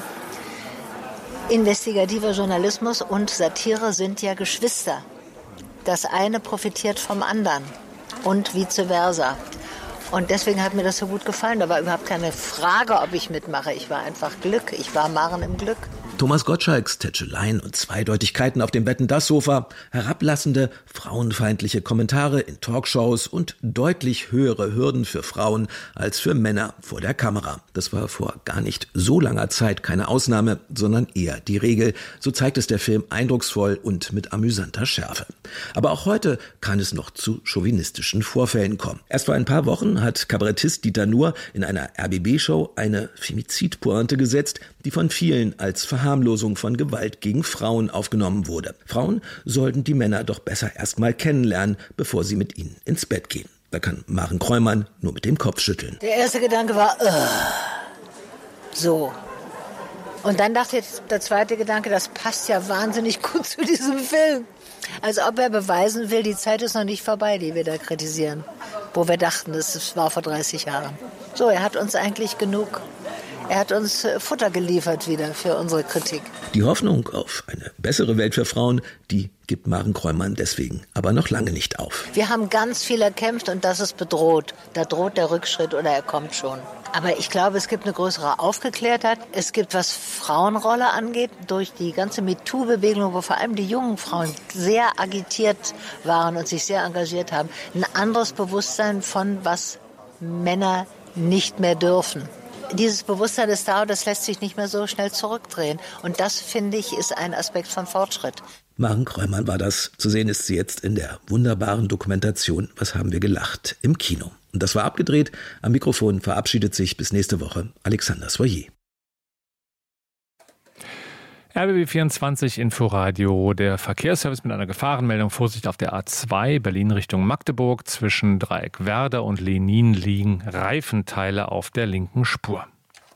investigativer Journalismus und Satire sind ja Geschwister. Das eine profitiert vom anderen und vice versa. Und deswegen hat mir das so gut gefallen. Da war überhaupt keine Frage, ob ich mitmache. Ich war einfach Glück. Ich war Maren im Glück. Thomas Gottschalks Tätscheleien und Zweideutigkeiten auf dem Wetten-dass-Sofa, herablassende, frauenfeindliche Kommentare in Talkshows und deutlich höhere Hürden für Frauen als für Männer vor der Kamera. Das war vor gar nicht so langer Zeit keine Ausnahme, sondern eher die Regel. So zeigt es der Film eindrucksvoll und mit amüsanter Schärfe. Aber auch heute kann es noch zu chauvinistischen Vorfällen kommen. Erst vor ein paar Wochen hat Kabarettist Dieter Nuhr in einer R B B-Show eine Femizidpointe gesetzt, die von vielen als Verharmlosung von Gewalt gegen Frauen aufgenommen wurde. Frauen sollten die Männer doch besser erst mal kennenlernen, bevor sie mit ihnen ins Bett gehen. Da kann Maren Kräumann nur mit dem Kopf schütteln. Der erste Gedanke war, uh, so. Und dann dachte ich, der zweite Gedanke, das passt ja wahnsinnig gut zu diesem Film. Als ob er beweisen will, die Zeit ist noch nicht vorbei, die wir da kritisieren. Wo wir dachten, das war vor dreißig Jahren. So, er hat uns eigentlich genug. Er hat uns Futter geliefert wieder für unsere Kritik. Die Hoffnung auf eine bessere Welt für Frauen, die gibt Maren Kräumann deswegen aber noch lange nicht auf. Wir haben ganz viel erkämpft und das ist bedroht. Da droht der Rückschritt oder er kommt schon. Aber ich glaube, es gibt eine größere Aufgeklärtheit. Es gibt, was Frauenrolle angeht, durch die ganze MeToo-Bewegung, wo vor allem die jungen Frauen sehr agitiert waren und sich sehr engagiert haben, ein anderes Bewusstsein von, was Männer nicht mehr dürfen. Dieses Bewusstsein ist da und das lässt sich nicht mehr so schnell zurückdrehen. Und das, finde ich, ist ein Aspekt von Fortschritt. Maren Kräumann war das. Zu sehen ist sie jetzt in der wunderbaren Dokumentation Was haben wir gelacht im Kino. Und das war abgedreht. Am Mikrofon verabschiedet sich bis nächste Woche Alexander Soyer. R B B vierundzwanzig Inforadio, der Verkehrsservice mit einer Gefahrenmeldung. Vorsicht auf der A zwei, Berlin Richtung Magdeburg. Zwischen Dreieckwerder und Lenin liegen Reifenteile auf der linken Spur.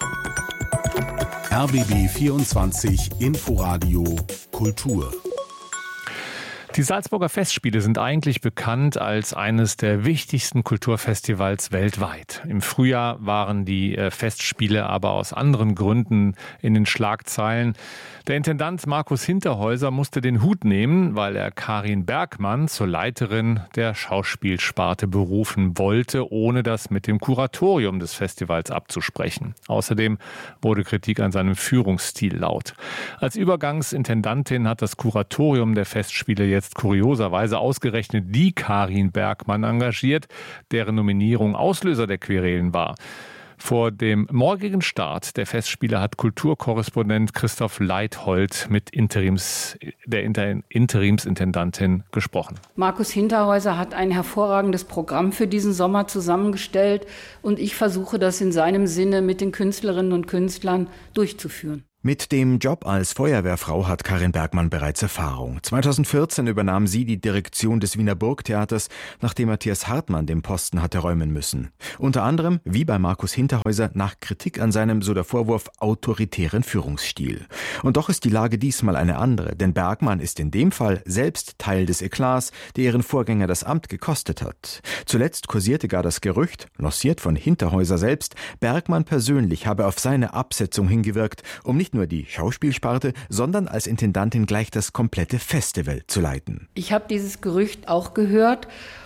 R B B vierundzwanzig Inforadio Kultur. Die Salzburger Festspiele sind eigentlich bekannt als eines der wichtigsten Kulturfestivals weltweit. Im Frühjahr waren die Festspiele aber aus anderen Gründen in den Schlagzeilen. Der Intendant Markus Hinterhäuser musste den Hut nehmen, weil er Karin Bergmann zur Leiterin der Schauspielsparte berufen wollte, ohne das mit dem Kuratorium des Festivals abzusprechen. Außerdem wurde Kritik an seinem Führungsstil laut. Als Übergangsintendantin hat das Kuratorium der Festspiele jetzt kurioserweise ausgerechnet die Karin Bergmann engagiert, deren Nominierung Auslöser der Querelen war. Vor dem morgigen Start der Festspiele hat Kulturkorrespondent Christoph Leithold mit Interims, der Inter, Interimsintendantin gesprochen. Markus Hinterhäuser hat ein hervorragendes Programm für diesen Sommer zusammengestellt und ich versuche das in seinem Sinne mit den Künstlerinnen und Künstlern durchzuführen. Mit dem Job als Feuerwehrfrau hat Karin Bergmann bereits Erfahrung. zweitausendvierzehn übernahm sie die Direktion des Wiener Burgtheaters, nachdem Matthias Hartmann den Posten hatte räumen müssen. Unter anderem, wie bei Markus Hinterhäuser, nach Kritik an seinem, so der Vorwurf, autoritären Führungsstil. Und doch ist die Lage diesmal eine andere, denn Bergmann ist in dem Fall selbst Teil des Eklats, der ihren Vorgänger das Amt gekostet hat. Zuletzt kursierte gar das Gerücht, lanciert von Hinterhäuser selbst, Bergmann persönlich habe auf seine Absetzung hingewirkt, um nicht nur die Schauspielsparte, sondern als Intendantin gleich das komplette Festival zu leiten. Ich habe dieses Gerücht auch gehört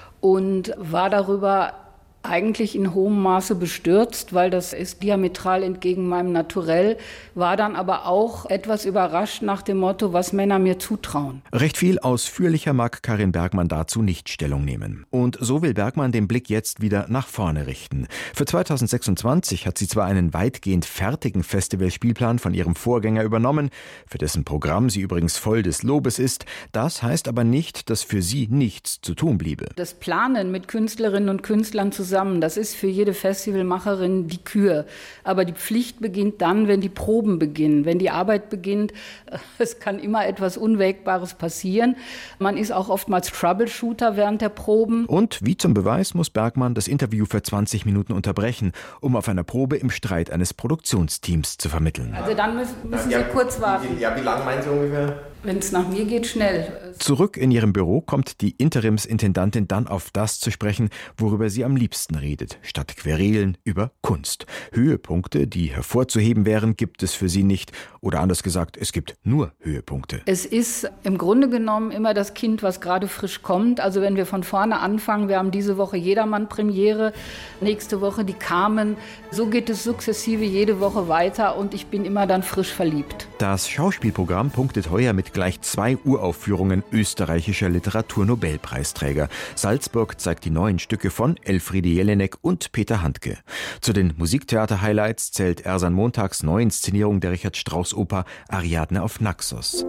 und war darüber eigentlich in hohem Maße bestürzt, weil das ist diametral entgegen meinem Naturell, war dann aber auch etwas überrascht nach dem Motto, was Männer mir zutrauen. Recht viel ausführlicher mag Karin Bergmann dazu nicht Stellung nehmen. Und so will Bergmann den Blick jetzt wieder nach vorne richten. Für zweitausendsechsundzwanzig hat sie zwar einen weitgehend fertigen Festivalspielplan von ihrem Vorgänger übernommen, für dessen Programm sie übrigens voll des Lobes ist, das heißt aber nicht, dass für sie nichts zu tun bliebe. Das Planen mit Künstlerinnen und Künstlern zusammen, das ist für jede Festivalmacherin die Kür. Aber die Pflicht beginnt dann, wenn die Proben beginnen, wenn die Arbeit beginnt. Es kann immer etwas Unwägbares passieren. Man ist auch oftmals Troubleshooter während der Proben. Und wie zum Beweis muss Bergmann das Interview für zwanzig Minuten unterbrechen, um auf einer Probe im Streit eines Produktionsteams zu vermitteln. Also dann müssen, müssen Sie kurz warten. Ja, wie lange meinen Sie ungefähr? Wenn es nach mir geht, schnell. Zurück in ihrem Büro kommt die Interimsintendantin dann auf das zu sprechen, worüber sie am liebsten redet, statt Querelen über Kunst. Höhepunkte, die hervorzuheben wären, gibt es für sie nicht. Oder anders gesagt, es gibt nur Höhepunkte. Es ist im Grunde genommen immer das Kind, was gerade frisch kommt. Also wenn wir von vorne anfangen, wir haben diese Woche Jedermann-Premiere, nächste Woche die Carmen. So geht es sukzessive jede Woche weiter und ich bin immer dann frisch verliebt. Das Schauspielprogramm punktet heuer mit gleich zwei Uraufführungen österreichischer Literaturnobelpreisträger. Salzburg zeigt die neuen Stücke von Elfriede Jelinek und Peter Handke. Zu den Musiktheater-Highlights zählt Ersan Montags Neuinszenierung der Richard-Strauss-Oper Ariadne auf Naxos.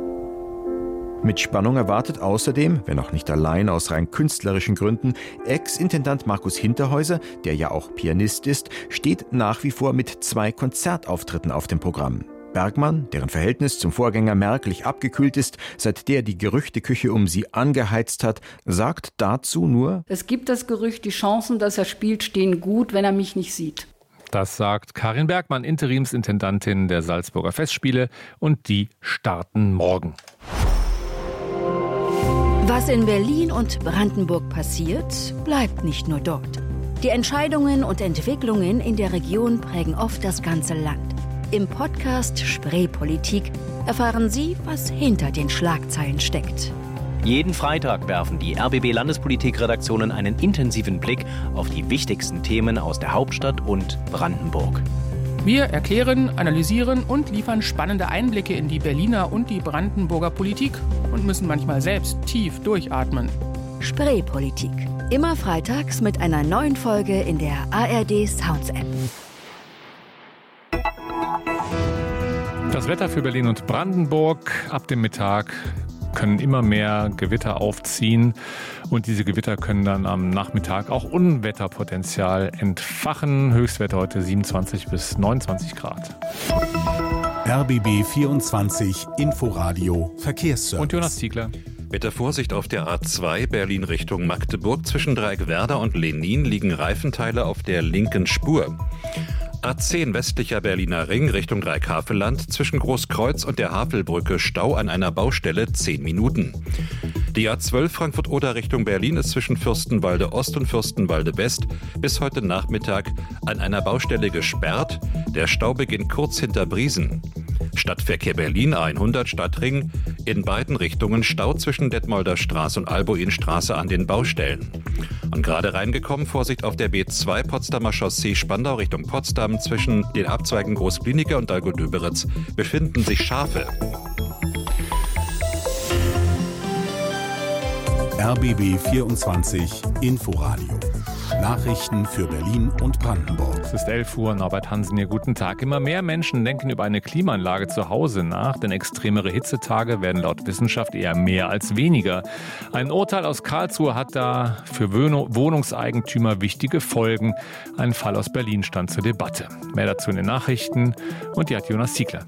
Mit Spannung erwartet außerdem, wenn auch nicht allein aus rein künstlerischen Gründen, Ex-Intendant Markus Hinterhäuser, der ja auch Pianist ist, steht nach wie vor mit zwei Konzertauftritten auf dem Programm. Bergmann, deren Verhältnis zum Vorgänger merklich abgekühlt ist, seit der die Gerüchteküche um sie angeheizt hat, sagt dazu nur: Es gibt das Gerücht, die Chancen, dass er spielt, stehen gut, wenn er mich nicht sieht. Das sagt Karin Bergmann, Interimsintendantin der Salzburger Festspiele, und die starten morgen. Was in Berlin und Brandenburg passiert, bleibt nicht nur dort. Die Entscheidungen und Entwicklungen in der Region prägen oft das ganze Land. Im Podcast Spreepolitik erfahren Sie, was hinter den Schlagzeilen steckt. Jeden Freitag werfen die R B B-Landespolitik-Redaktionen einen intensiven Blick auf die wichtigsten Themen aus der Hauptstadt und Brandenburg. Wir erklären, analysieren und liefern spannende Einblicke in die Berliner und die Brandenburger Politik und müssen manchmal selbst tief durchatmen. Spreepolitik. Immer freitags mit einer neuen Folge in der A R D Sounds App. Das Wetter für Berlin und Brandenburg. Ab dem Mittag können immer mehr Gewitter aufziehen und diese Gewitter können dann am Nachmittag auch Unwetterpotenzial entfachen. Höchstwerte heute siebenundzwanzig bis neunundzwanzig Grad. R B B vierundzwanzig Inforadio Verkehrsservice. Und Jonas Ziegler. Mit der Vorsicht auf der A zwei Berlin Richtung Magdeburg zwischen Dreieckwerder und Lenin liegen Reifenteile auf der linken Spur. A zehn westlicher Berliner Ring Richtung Dreieckhavelland zwischen Großkreuz und der Havelbrücke Stau an einer Baustelle zehn Minuten. Die A zwölf Frankfurt-Oder Richtung Berlin ist zwischen Fürstenwalde Ost und Fürstenwalde West bis heute Nachmittag an einer Baustelle gesperrt. Der Stau beginnt kurz hinter Briesen. Stadtverkehr Berlin A hundert Stadtring, in beiden Richtungen Stau zwischen Detmolder Straße und Albuinstraße an den Baustellen. Und gerade reingekommen, Vorsicht auf der B zwei Potsdamer Chaussee Spandau Richtung Potsdam zwischen den Abzweigen Großkliniker und Dahlgow-Döberitz befinden sich Schafe. R B B vierundzwanzig Inforadio Nachrichten für Berlin und Brandenburg. Es ist elf Uhr, Norbert Hansen hier, guten Tag. Immer mehr Menschen denken über eine Klimaanlage zu Hause nach, denn extremere Hitzetage werden laut Wissenschaft eher mehr als weniger. Ein Urteil aus Karlsruhe hat da für Wohnungseigentümer wichtige Folgen. Ein Fall aus Berlin stand zur Debatte. Mehr dazu in den Nachrichten und die hat Jonas Ziegler.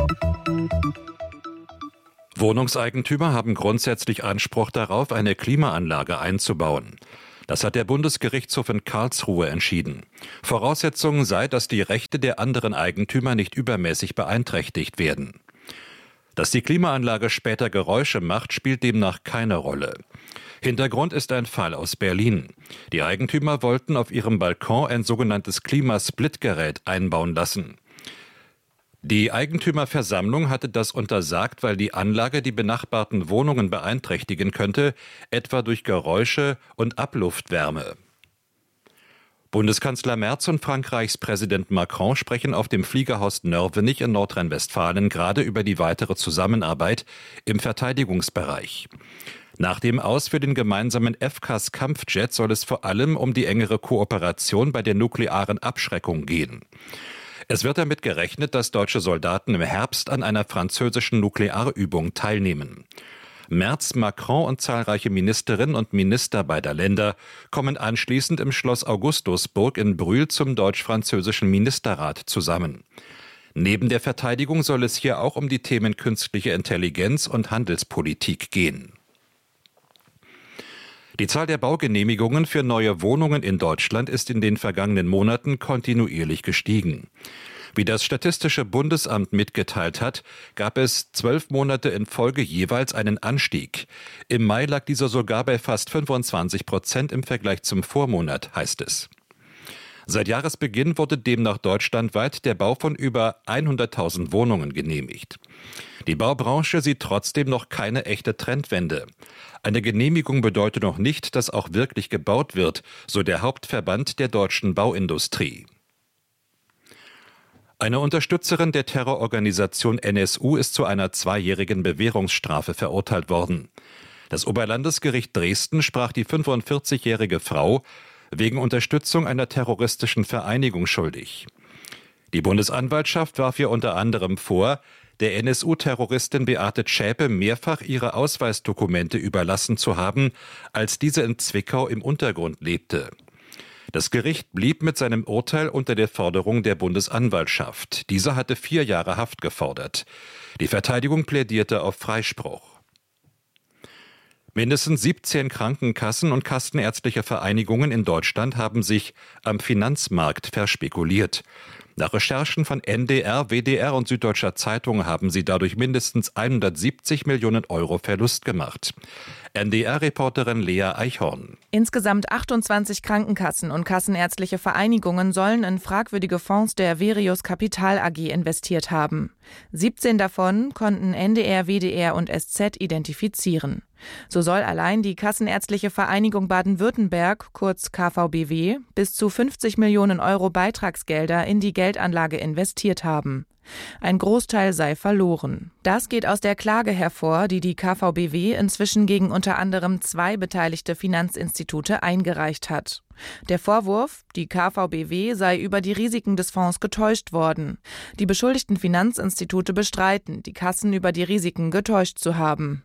Wohnungseigentümer haben grundsätzlich Anspruch darauf, eine Klimaanlage einzubauen. Das hat der Bundesgerichtshof in Karlsruhe entschieden. Voraussetzung sei, dass die Rechte der anderen Eigentümer nicht übermäßig beeinträchtigt werden. Dass die Klimaanlage später Geräusche macht, spielt demnach keine Rolle. Hintergrund ist ein Fall aus Berlin. Die Eigentümer wollten auf ihrem Balkon ein sogenanntes Klimasplitgerät einbauen lassen. Die Eigentümerversammlung hatte das untersagt, weil die Anlage die benachbarten Wohnungen beeinträchtigen könnte, etwa durch Geräusche und Abluftwärme. Bundeskanzler Merz und Frankreichs Präsident Macron sprechen auf dem Fliegerhorst Nörvenich in Nordrhein-Westfalen gerade über die weitere Zusammenarbeit im Verteidigungsbereich. Nach dem Aus für den gemeinsamen F C A S-Kampfjet soll es vor allem um die engere Kooperation bei der nuklearen Abschreckung gehen. Es wird damit gerechnet, dass deutsche Soldaten im Herbst an einer französischen Nuklearübung teilnehmen. Merz, Macron und zahlreiche Ministerinnen und Minister beider Länder kommen anschließend im Schloss Augustusburg in Brühl zum deutsch-französischen Ministerrat zusammen. Neben der Verteidigung soll es hier auch um die Themen künstliche Intelligenz und Handelspolitik gehen. Die Zahl der Baugenehmigungen für neue Wohnungen in Deutschland ist in den vergangenen Monaten kontinuierlich gestiegen. Wie das Statistische Bundesamt mitgeteilt hat, gab es zwölf Monate in Folge jeweils einen Anstieg. Im Mai lag dieser sogar bei fast fünfundzwanzig Prozent im Vergleich zum Vormonat, heißt es. Seit Jahresbeginn wurde demnach deutschlandweit der Bau von über hunderttausend Wohnungen genehmigt. Die Baubranche sieht trotzdem noch keine echte Trendwende. Eine Genehmigung bedeutet noch nicht, dass auch wirklich gebaut wird, so der Hauptverband der deutschen Bauindustrie. Eine Unterstützerin der Terrororganisation N S U ist zu einer zweijährigen Bewährungsstrafe verurteilt worden. Das Oberlandesgericht Dresden sprach die fünfundvierzigjährige Frau wegen Unterstützung einer terroristischen Vereinigung schuldig. Die Bundesanwaltschaft warf ihr unter anderem vor, der N S U-Terroristin Beate Zschäpe mehrfach ihre Ausweisdokumente überlassen zu haben, als diese in Zwickau im Untergrund lebte. Das Gericht blieb mit seinem Urteil unter der Forderung der Bundesanwaltschaft. Diese hatte vier Jahre Haft gefordert. Die Verteidigung plädierte auf Freispruch. Mindestens siebzehn Krankenkassen und kassenärztliche Vereinigungen in Deutschland haben sich am Finanzmarkt verspekuliert. Nach Recherchen von N D R, W D R und Süddeutscher Zeitung haben sie dadurch mindestens hundertsiebzig Millionen Euro Verlust gemacht. N D R-Reporterin Lea Eichhorn. Insgesamt achtundzwanzig Krankenkassen und kassenärztliche Vereinigungen sollen in fragwürdige Fonds der Verius Kapital A G investiert haben. siebzehn davon konnten N D R, W D R und S Z identifizieren. So soll allein die Kassenärztliche Vereinigung Baden-Württemberg, kurz K V B W, bis zu fünfzig Millionen Euro Beitragsgelder in die Geldanlage investiert haben. Ein Großteil sei verloren. Das geht aus der Klage hervor, die die K V B W inzwischen gegen unter anderem zwei beteiligte Finanzinstitute eingereicht hat. Der Vorwurf, die K V B W sei über die Risiken des Fonds getäuscht worden. Die beschuldigten Finanzinstitute bestreiten, die Kassen über die Risiken getäuscht zu haben.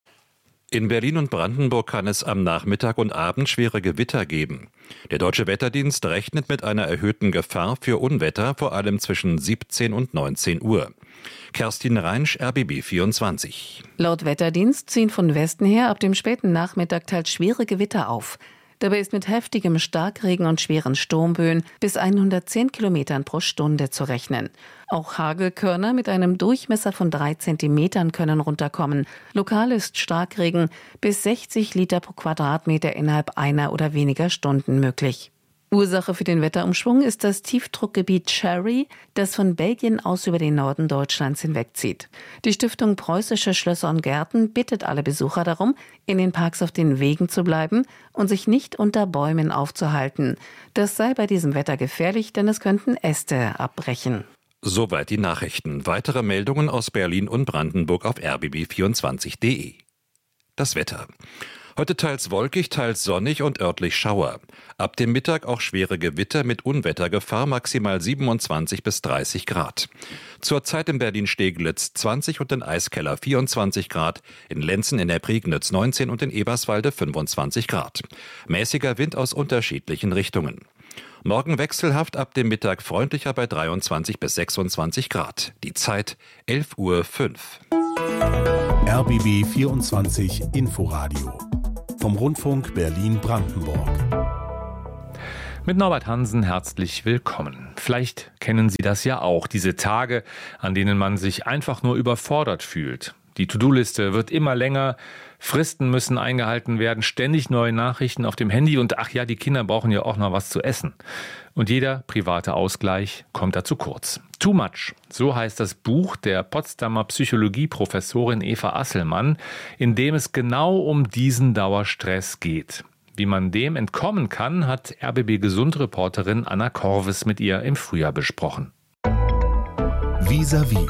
In Berlin und Brandenburg kann es am Nachmittag und Abend schwere Gewitter geben. Der Deutsche Wetterdienst rechnet mit einer erhöhten Gefahr für Unwetter, vor allem zwischen siebzehn und neunzehn Uhr. Kerstin Reinsch, R B B vierundzwanzig. Laut Wetterdienst ziehen von Westen her ab dem späten Nachmittag teils schwere Gewitter auf. Dabei ist mit heftigem Starkregen und schweren Sturmböen bis hundertzehn Kilometern pro Stunde zu rechnen. Auch Hagelkörner mit einem Durchmesser von drei Zentimetern können runterkommen. Lokal ist Starkregen bis sechzig Liter pro Quadratmeter innerhalb einer oder weniger Stunden möglich. Ursache für den Wetterumschwung ist das Tiefdruckgebiet Cherry, das von Belgien aus über den Norden Deutschlands hinwegzieht. Die Stiftung Preußische Schlösser und Gärten bittet alle Besucher darum, in den Parks auf den Wegen zu bleiben und sich nicht unter Bäumen aufzuhalten. Das sei bei diesem Wetter gefährlich, denn es könnten Äste abbrechen. Soweit die Nachrichten. Weitere Meldungen aus Berlin und Brandenburg auf r b b vierundzwanzig punkt d e. Das Wetter. Heute teils wolkig, teils sonnig und örtlich Schauer. Ab dem Mittag auch schwere Gewitter mit Unwettergefahr, maximal siebenundzwanzig bis dreißig Grad. Zurzeit in Berlin-Steglitz zwanzig und in Eiskeller vierundzwanzig Grad, in Lenzen in der Prignitz neunzehn und in Eberswalde fünfundzwanzig Grad. Mäßiger Wind aus unterschiedlichen Richtungen. Morgen wechselhaft, ab dem Mittag freundlicher bei dreiundzwanzig bis sechsundzwanzig Grad. Die Zeit elf Uhr fünf. R B B vierundzwanzig Inforadio vom Rundfunk Berlin-Brandenburg. Mit Norbert Hansen herzlich willkommen. Vielleicht kennen Sie das ja auch, diese Tage, an denen man sich einfach nur überfordert fühlt. Die To-Do-Liste wird immer länger, Fristen müssen eingehalten werden, ständig neue Nachrichten auf dem Handy und ach ja, die Kinder brauchen ja auch noch was zu essen. Und jeder private Ausgleich kommt da zu kurz. Too Much, so heißt das Buch der Potsdamer Psychologieprofessorin Eva Asselmann, in dem es genau um diesen Dauerstress geht. Wie man dem entkommen kann, hat R B B-Gesund-Reporterin Anna Korvis mit ihr im Frühjahr besprochen. Vis-à-vis.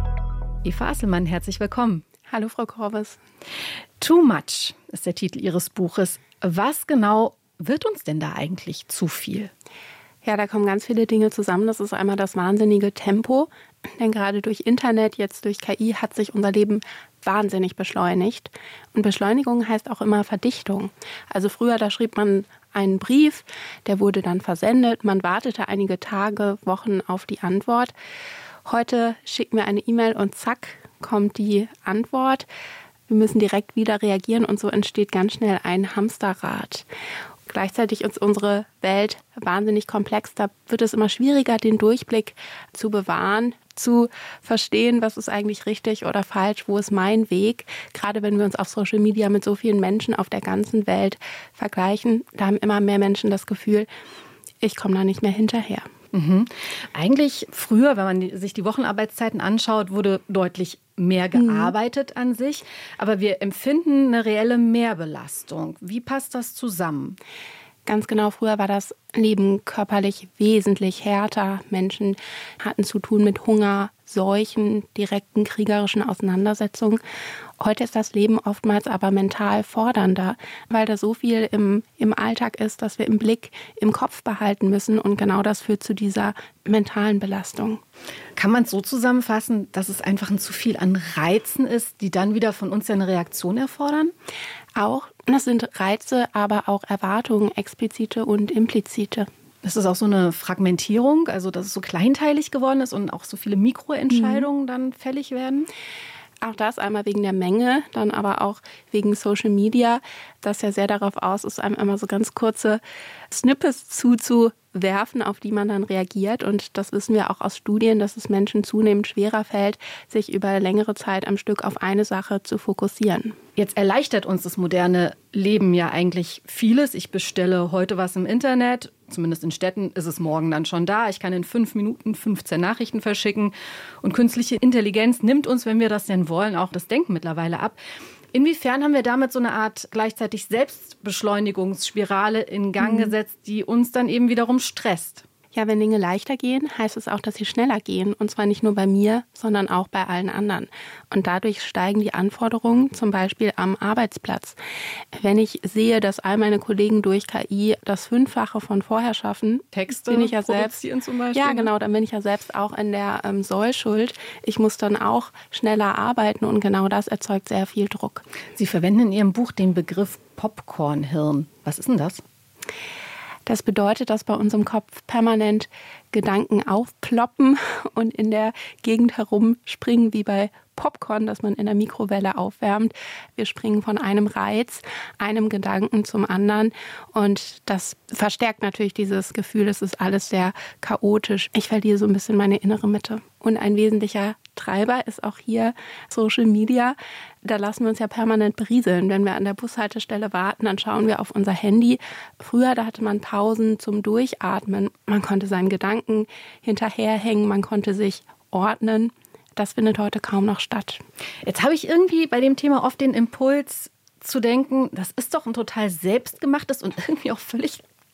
Eva Asselmann, herzlich willkommen. Hallo, Frau Korvis. Too Much ist der Titel Ihres Buches. Was genau wird uns denn da eigentlich zu viel? Ja, da kommen ganz viele Dinge zusammen. Das ist einmal das wahnsinnige Tempo. Denn gerade durch Internet, jetzt durch K I, hat sich unser Leben wahnsinnig beschleunigt. Und Beschleunigung heißt auch immer Verdichtung. Also früher, da schrieb man einen Brief, der wurde dann versendet. Man wartete einige Tage, Wochen auf die Antwort. Heute schickt mir eine E-Mail und zack, kommt die Antwort. Wir müssen direkt wieder reagieren und so entsteht ganz schnell ein Hamsterrad. Gleichzeitig ist unsere Welt wahnsinnig komplex. Da wird es immer schwieriger, den Durchblick zu bewahren, zu verstehen, was ist eigentlich richtig oder falsch, wo ist mein Weg. Gerade wenn wir uns auf Social Media mit so vielen Menschen auf der ganzen Welt vergleichen, da haben immer mehr Menschen das Gefühl, ich komme da nicht mehr hinterher. Mhm. Eigentlich früher, wenn man die, sich die Wochenarbeitszeiten anschaut, wurde deutlich mehr gearbeitet mhm. an sich. Aber wir empfinden eine reelle Mehrbelastung. Wie passt das zusammen? Ganz genau, früher war das Leben körperlich wesentlich härter. Menschen hatten zu tun mit Hunger, Seuchen, direkten kriegerischen Auseinandersetzungen. Heute ist das Leben oftmals aber mental fordernder, weil da so viel im, im Alltag ist, dass wir im Blick, im Kopf behalten müssen. Und genau das führt zu dieser mentalen Belastung. Kann man es so zusammenfassen, dass es einfach ein zu viel an Reizen ist, die dann wieder von uns ja eine Reaktion erfordern? Auch. Das sind Reize, aber auch Erwartungen, explizite und implizite. Das ist auch so eine Fragmentierung, also dass es so kleinteilig geworden ist und auch so viele Mikroentscheidungen mhm. dann fällig werden? Auch das einmal wegen der Menge, dann aber auch wegen Social Media, das ja sehr darauf aus ist, einem immer so ganz kurze Snippets zuzuwerfen, auf die man dann reagiert. Und das wissen wir auch aus Studien, dass es Menschen zunehmend schwerer fällt, sich über längere Zeit am Stück auf eine Sache zu fokussieren. Jetzt erleichtert uns das moderne Leben ja eigentlich vieles. Ich bestelle heute was im Internet, zumindest in Städten ist es morgen dann schon da. Ich kann in fünf Minuten fünfzehn Nachrichten verschicken. Und künstliche Intelligenz nimmt uns, wenn wir das denn wollen, auch das Denken mittlerweile ab. Inwiefern haben wir damit so eine Art gleichzeitig Selbstbeschleunigungsspirale in Gang mhm. gesetzt, die uns dann eben wiederum stresst? Ja, wenn Dinge leichter gehen, heißt es auch, dass sie schneller gehen. Und zwar nicht nur bei mir, sondern auch bei allen anderen. Und dadurch steigen die Anforderungen, zum Beispiel am Arbeitsplatz. Wenn ich sehe, dass all meine Kollegen durch K I das Fünffache von vorher schaffen, Texte bin ich ja selbst, zum Beispiel. Ja, genau, dann bin ich ja selbst auch in der ähm, Sollschuld. Ich muss dann auch schneller arbeiten und genau das erzeugt sehr viel Druck. Sie verwenden in Ihrem Buch den Begriff Popcornhirn. Was ist denn das? Das bedeutet, dass bei uns im Kopf permanent Gedanken aufploppen und in der Gegend herumspringen, wie bei Popcorn, das man in der Mikrowelle aufwärmt. Wir springen von einem Reiz, einem Gedanken zum anderen und das verstärkt natürlich dieses Gefühl, es ist alles sehr chaotisch. Ich verliere so ein bisschen meine innere Mitte. Und ein wesentlicher Treiber ist auch hier Social Media. Da lassen wir uns ja permanent berieseln. Wenn wir an der Bushaltestelle warten, dann schauen wir auf unser Handy. Früher, da hatte man Pausen zum Durchatmen. Man konnte seinen Gedanken hinterherhängen, man konnte sich ordnen. Das findet heute kaum noch statt. Jetzt habe ich irgendwie bei dem Thema oft den Impuls zu denken, das ist doch ein total selbstgemachtes und irgendwie auch völlig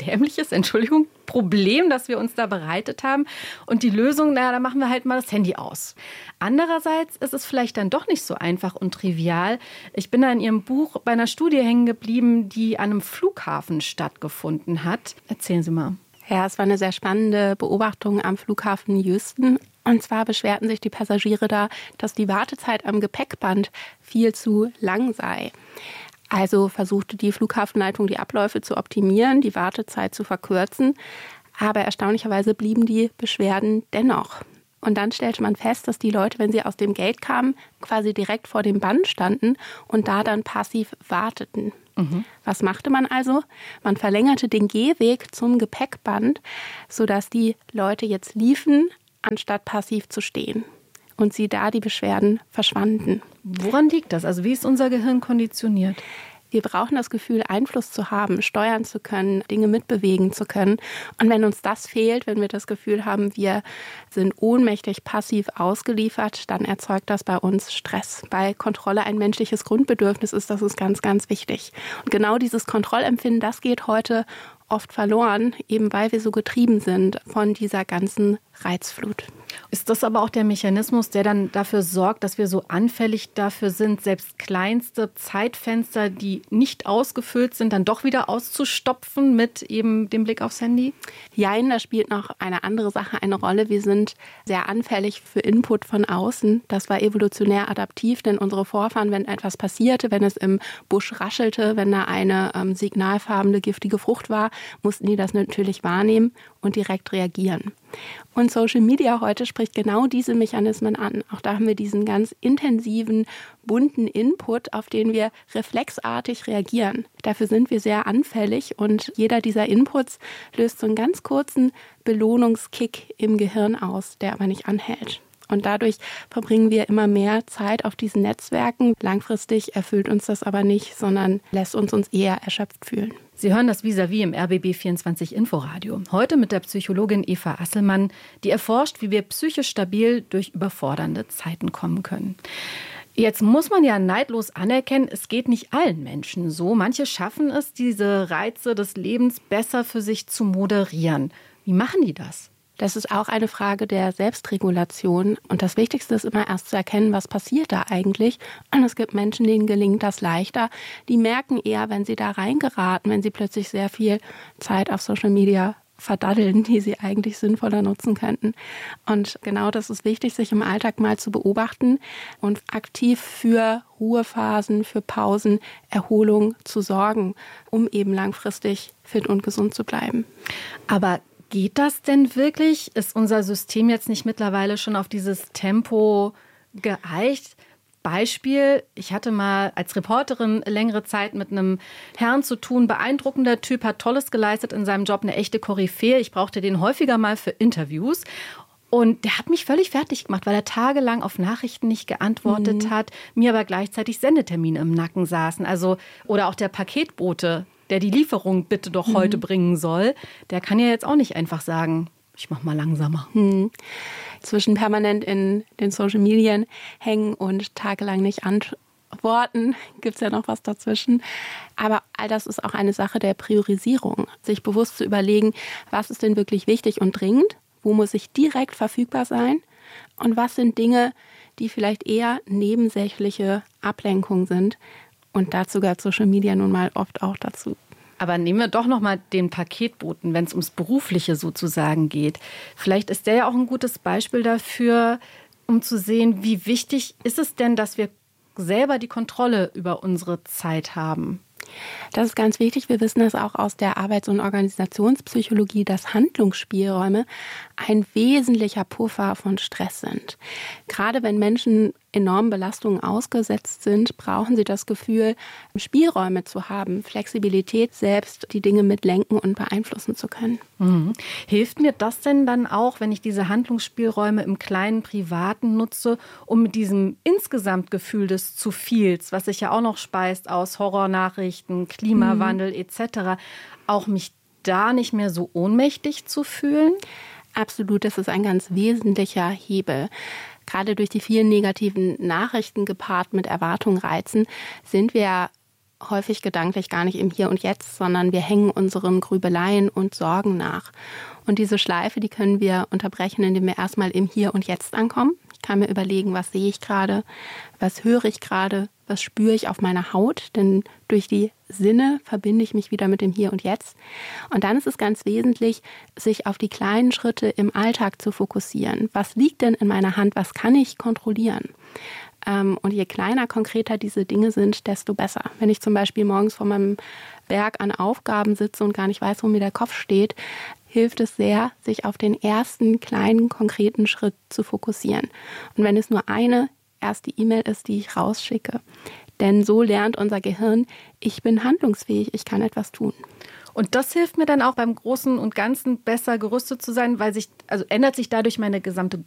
dämliches, Entschuldigung, Problem, das wir uns da bereitet haben. Und die Lösung, naja, da machen wir halt mal das Handy aus. Andererseits ist es vielleicht dann doch nicht so einfach und trivial. Ich bin da in Ihrem Buch bei einer Studie hängen geblieben, die an einem Flughafen stattgefunden hat. Erzählen Sie mal. Ja, es war eine sehr spannende Beobachtung am Flughafen Houston. Und zwar beschwerten sich die Passagiere da, dass die Wartezeit am Gepäckband viel zu lang sei. Also versuchte die Flughafenleitung, die Abläufe zu optimieren, die Wartezeit zu verkürzen. Aber erstaunlicherweise blieben die Beschwerden dennoch. Und dann stellte man fest, dass die Leute, wenn sie aus dem Gate kamen, quasi direkt vor dem Band standen und da dann passiv warteten. Mhm. Was machte man also? Man verlängerte den Gehweg zum Gepäckband, sodass die Leute jetzt liefen, anstatt passiv zu stehen. Und sie da die Beschwerden verschwanden. Woran liegt das? Also wie ist unser Gehirn konditioniert? Wir brauchen das Gefühl, Einfluss zu haben, steuern zu können, Dinge mitbewegen zu können. Und wenn uns das fehlt, wenn wir das Gefühl haben, wir sind ohnmächtig passiv ausgeliefert, dann erzeugt das bei uns Stress. Weil Kontrolle ein menschliches Grundbedürfnis ist, das ist ganz, ganz wichtig. Und genau dieses Kontrollempfinden, das geht heute oft verloren, eben weil wir so getrieben sind von dieser ganzen Reizflut. Ist das aber auch der Mechanismus, der dann dafür sorgt, dass wir so anfällig dafür sind, selbst kleinste Zeitfenster, die nicht ausgefüllt sind, dann doch wieder auszustopfen mit eben dem Blick aufs Handy? Jein, da spielt noch eine andere Sache eine Rolle. Wir sind sehr anfällig für Input von außen. Das war evolutionär adaptiv, denn unsere Vorfahren, wenn etwas passierte, wenn es im Busch raschelte, wenn da eine ähm, signalfarbene, giftige Frucht war, mussten die das natürlich wahrnehmen und direkt reagieren. Und Social Media heute spricht genau diese Mechanismen an. Auch da haben wir diesen ganz intensiven, bunten Input, auf den wir reflexartig reagieren. Dafür sind wir sehr anfällig und jeder dieser Inputs löst so einen ganz kurzen Belohnungskick im Gehirn aus, der aber nicht anhält. Und dadurch verbringen wir immer mehr Zeit auf diesen Netzwerken. Langfristig erfüllt uns das aber nicht, sondern lässt uns uns eher erschöpft fühlen. Sie hören das Vis-à-vis im R B B vierundzwanzig Inforadio. Heute mit der Psychologin Eva Asselmann, die erforscht, wie wir psychisch stabil durch überfordernde Zeiten kommen können. Jetzt muss man ja neidlos anerkennen, es geht nicht allen Menschen so. Manche schaffen es, diese Reize des Lebens besser für sich zu moderieren. Wie machen die das? Das ist auch eine Frage der Selbstregulation. Und das Wichtigste ist immer erst zu erkennen, was passiert da eigentlich. Und es gibt Menschen, denen gelingt das leichter. Die merken eher, wenn sie da reingeraten, wenn sie plötzlich sehr viel Zeit auf Social Media verdaddeln, die sie eigentlich sinnvoller nutzen könnten. Und genau das ist wichtig, sich im Alltag mal zu beobachten und aktiv für Ruhephasen, für Pausen, Erholung zu sorgen, um eben langfristig fit und gesund zu bleiben. Aber geht das denn wirklich? Ist unser System jetzt nicht mittlerweile schon auf dieses Tempo geeicht? Beispiel, ich hatte mal als Reporterin längere Zeit mit einem Herrn zu tun, beeindruckender Typ, hat Tolles geleistet in seinem Job, eine echte Koryphäe. Ich brauchte den häufiger mal für Interviews. Und der hat mich völlig fertig gemacht, weil er tagelang auf Nachrichten nicht geantwortet mhm. hat, mir aber gleichzeitig Sendetermine im Nacken saßen. Also, oder auch der Paketbote, der die Lieferung bitte doch mhm. heute bringen soll, der kann ja jetzt auch nicht einfach sagen, ich mach mal langsamer. Mhm. Zwischen permanent in den Social Medien hängen und tagelang nicht antworten, gibt es ja noch was dazwischen. Aber all das ist auch eine Sache der Priorisierung. Sich bewusst zu überlegen, was ist denn wirklich wichtig und dringend, wo muss ich direkt verfügbar sein und was sind Dinge, die vielleicht eher nebensächliche Ablenkung sind. Und dazu gehört Social Media nun mal oft auch dazu. Aber nehmen wir doch noch mal den Paketboten, wenn es ums Berufliche sozusagen geht. Vielleicht ist der ja auch ein gutes Beispiel dafür, um zu sehen, wie wichtig ist es denn, dass wir selber die Kontrolle über unsere Zeit haben. Das ist ganz wichtig. Wir wissen das auch aus der Arbeits- und Organisationspsychologie, dass Handlungsspielräume ein wesentlicher Puffer von Stress sind. Gerade wenn Menschen enormen Belastungen ausgesetzt sind, brauchen sie das Gefühl, Spielräume zu haben, Flexibilität, selbst die Dinge mitlenken und beeinflussen zu können. Mhm. Hilft mir das denn dann auch, wenn ich diese Handlungsspielräume im kleinen Privaten nutze, um mit diesem Insgesamtgefühl des zu viels, was sich ja auch noch speist aus Horrornachrichten, Klimawandel mhm. et cetera, auch mich da nicht mehr so ohnmächtig zu fühlen? Absolut, das ist ein ganz wesentlicher Hebel. Gerade durch die vielen negativen Nachrichten gepaart mit Erwartungsreizen sind wir häufig gedanklich gar nicht im Hier und Jetzt, sondern wir hängen unseren Grübeleien und Sorgen nach. Und diese Schleife, die können wir unterbrechen, indem wir erstmal im Hier und Jetzt ankommen. Ich kann mir überlegen, was sehe ich gerade, was höre ich gerade, was spüre ich auf meiner Haut, denn durch die Sinne verbinde ich mich wieder mit dem Hier und Jetzt. Und dann ist es ganz wesentlich, sich auf die kleinen Schritte im Alltag zu fokussieren. Was liegt denn in meiner Hand, was kann ich kontrollieren? Und je kleiner, konkreter diese Dinge sind, desto besser. Wenn ich zum Beispiel morgens vor meinem Berg an Aufgaben sitze und gar nicht weiß, wo mir der Kopf steht, hilft es sehr, sich auf den ersten kleinen, konkreten Schritt zu fokussieren. Und wenn es nur eine erste E-Mail ist, die ich rausschicke. Denn so lernt unser Gehirn, ich bin handlungsfähig, ich kann etwas tun. Und das hilft mir dann auch beim Großen und Ganzen besser gerüstet zu sein, weil sich, also ändert sich dadurch meine gesamte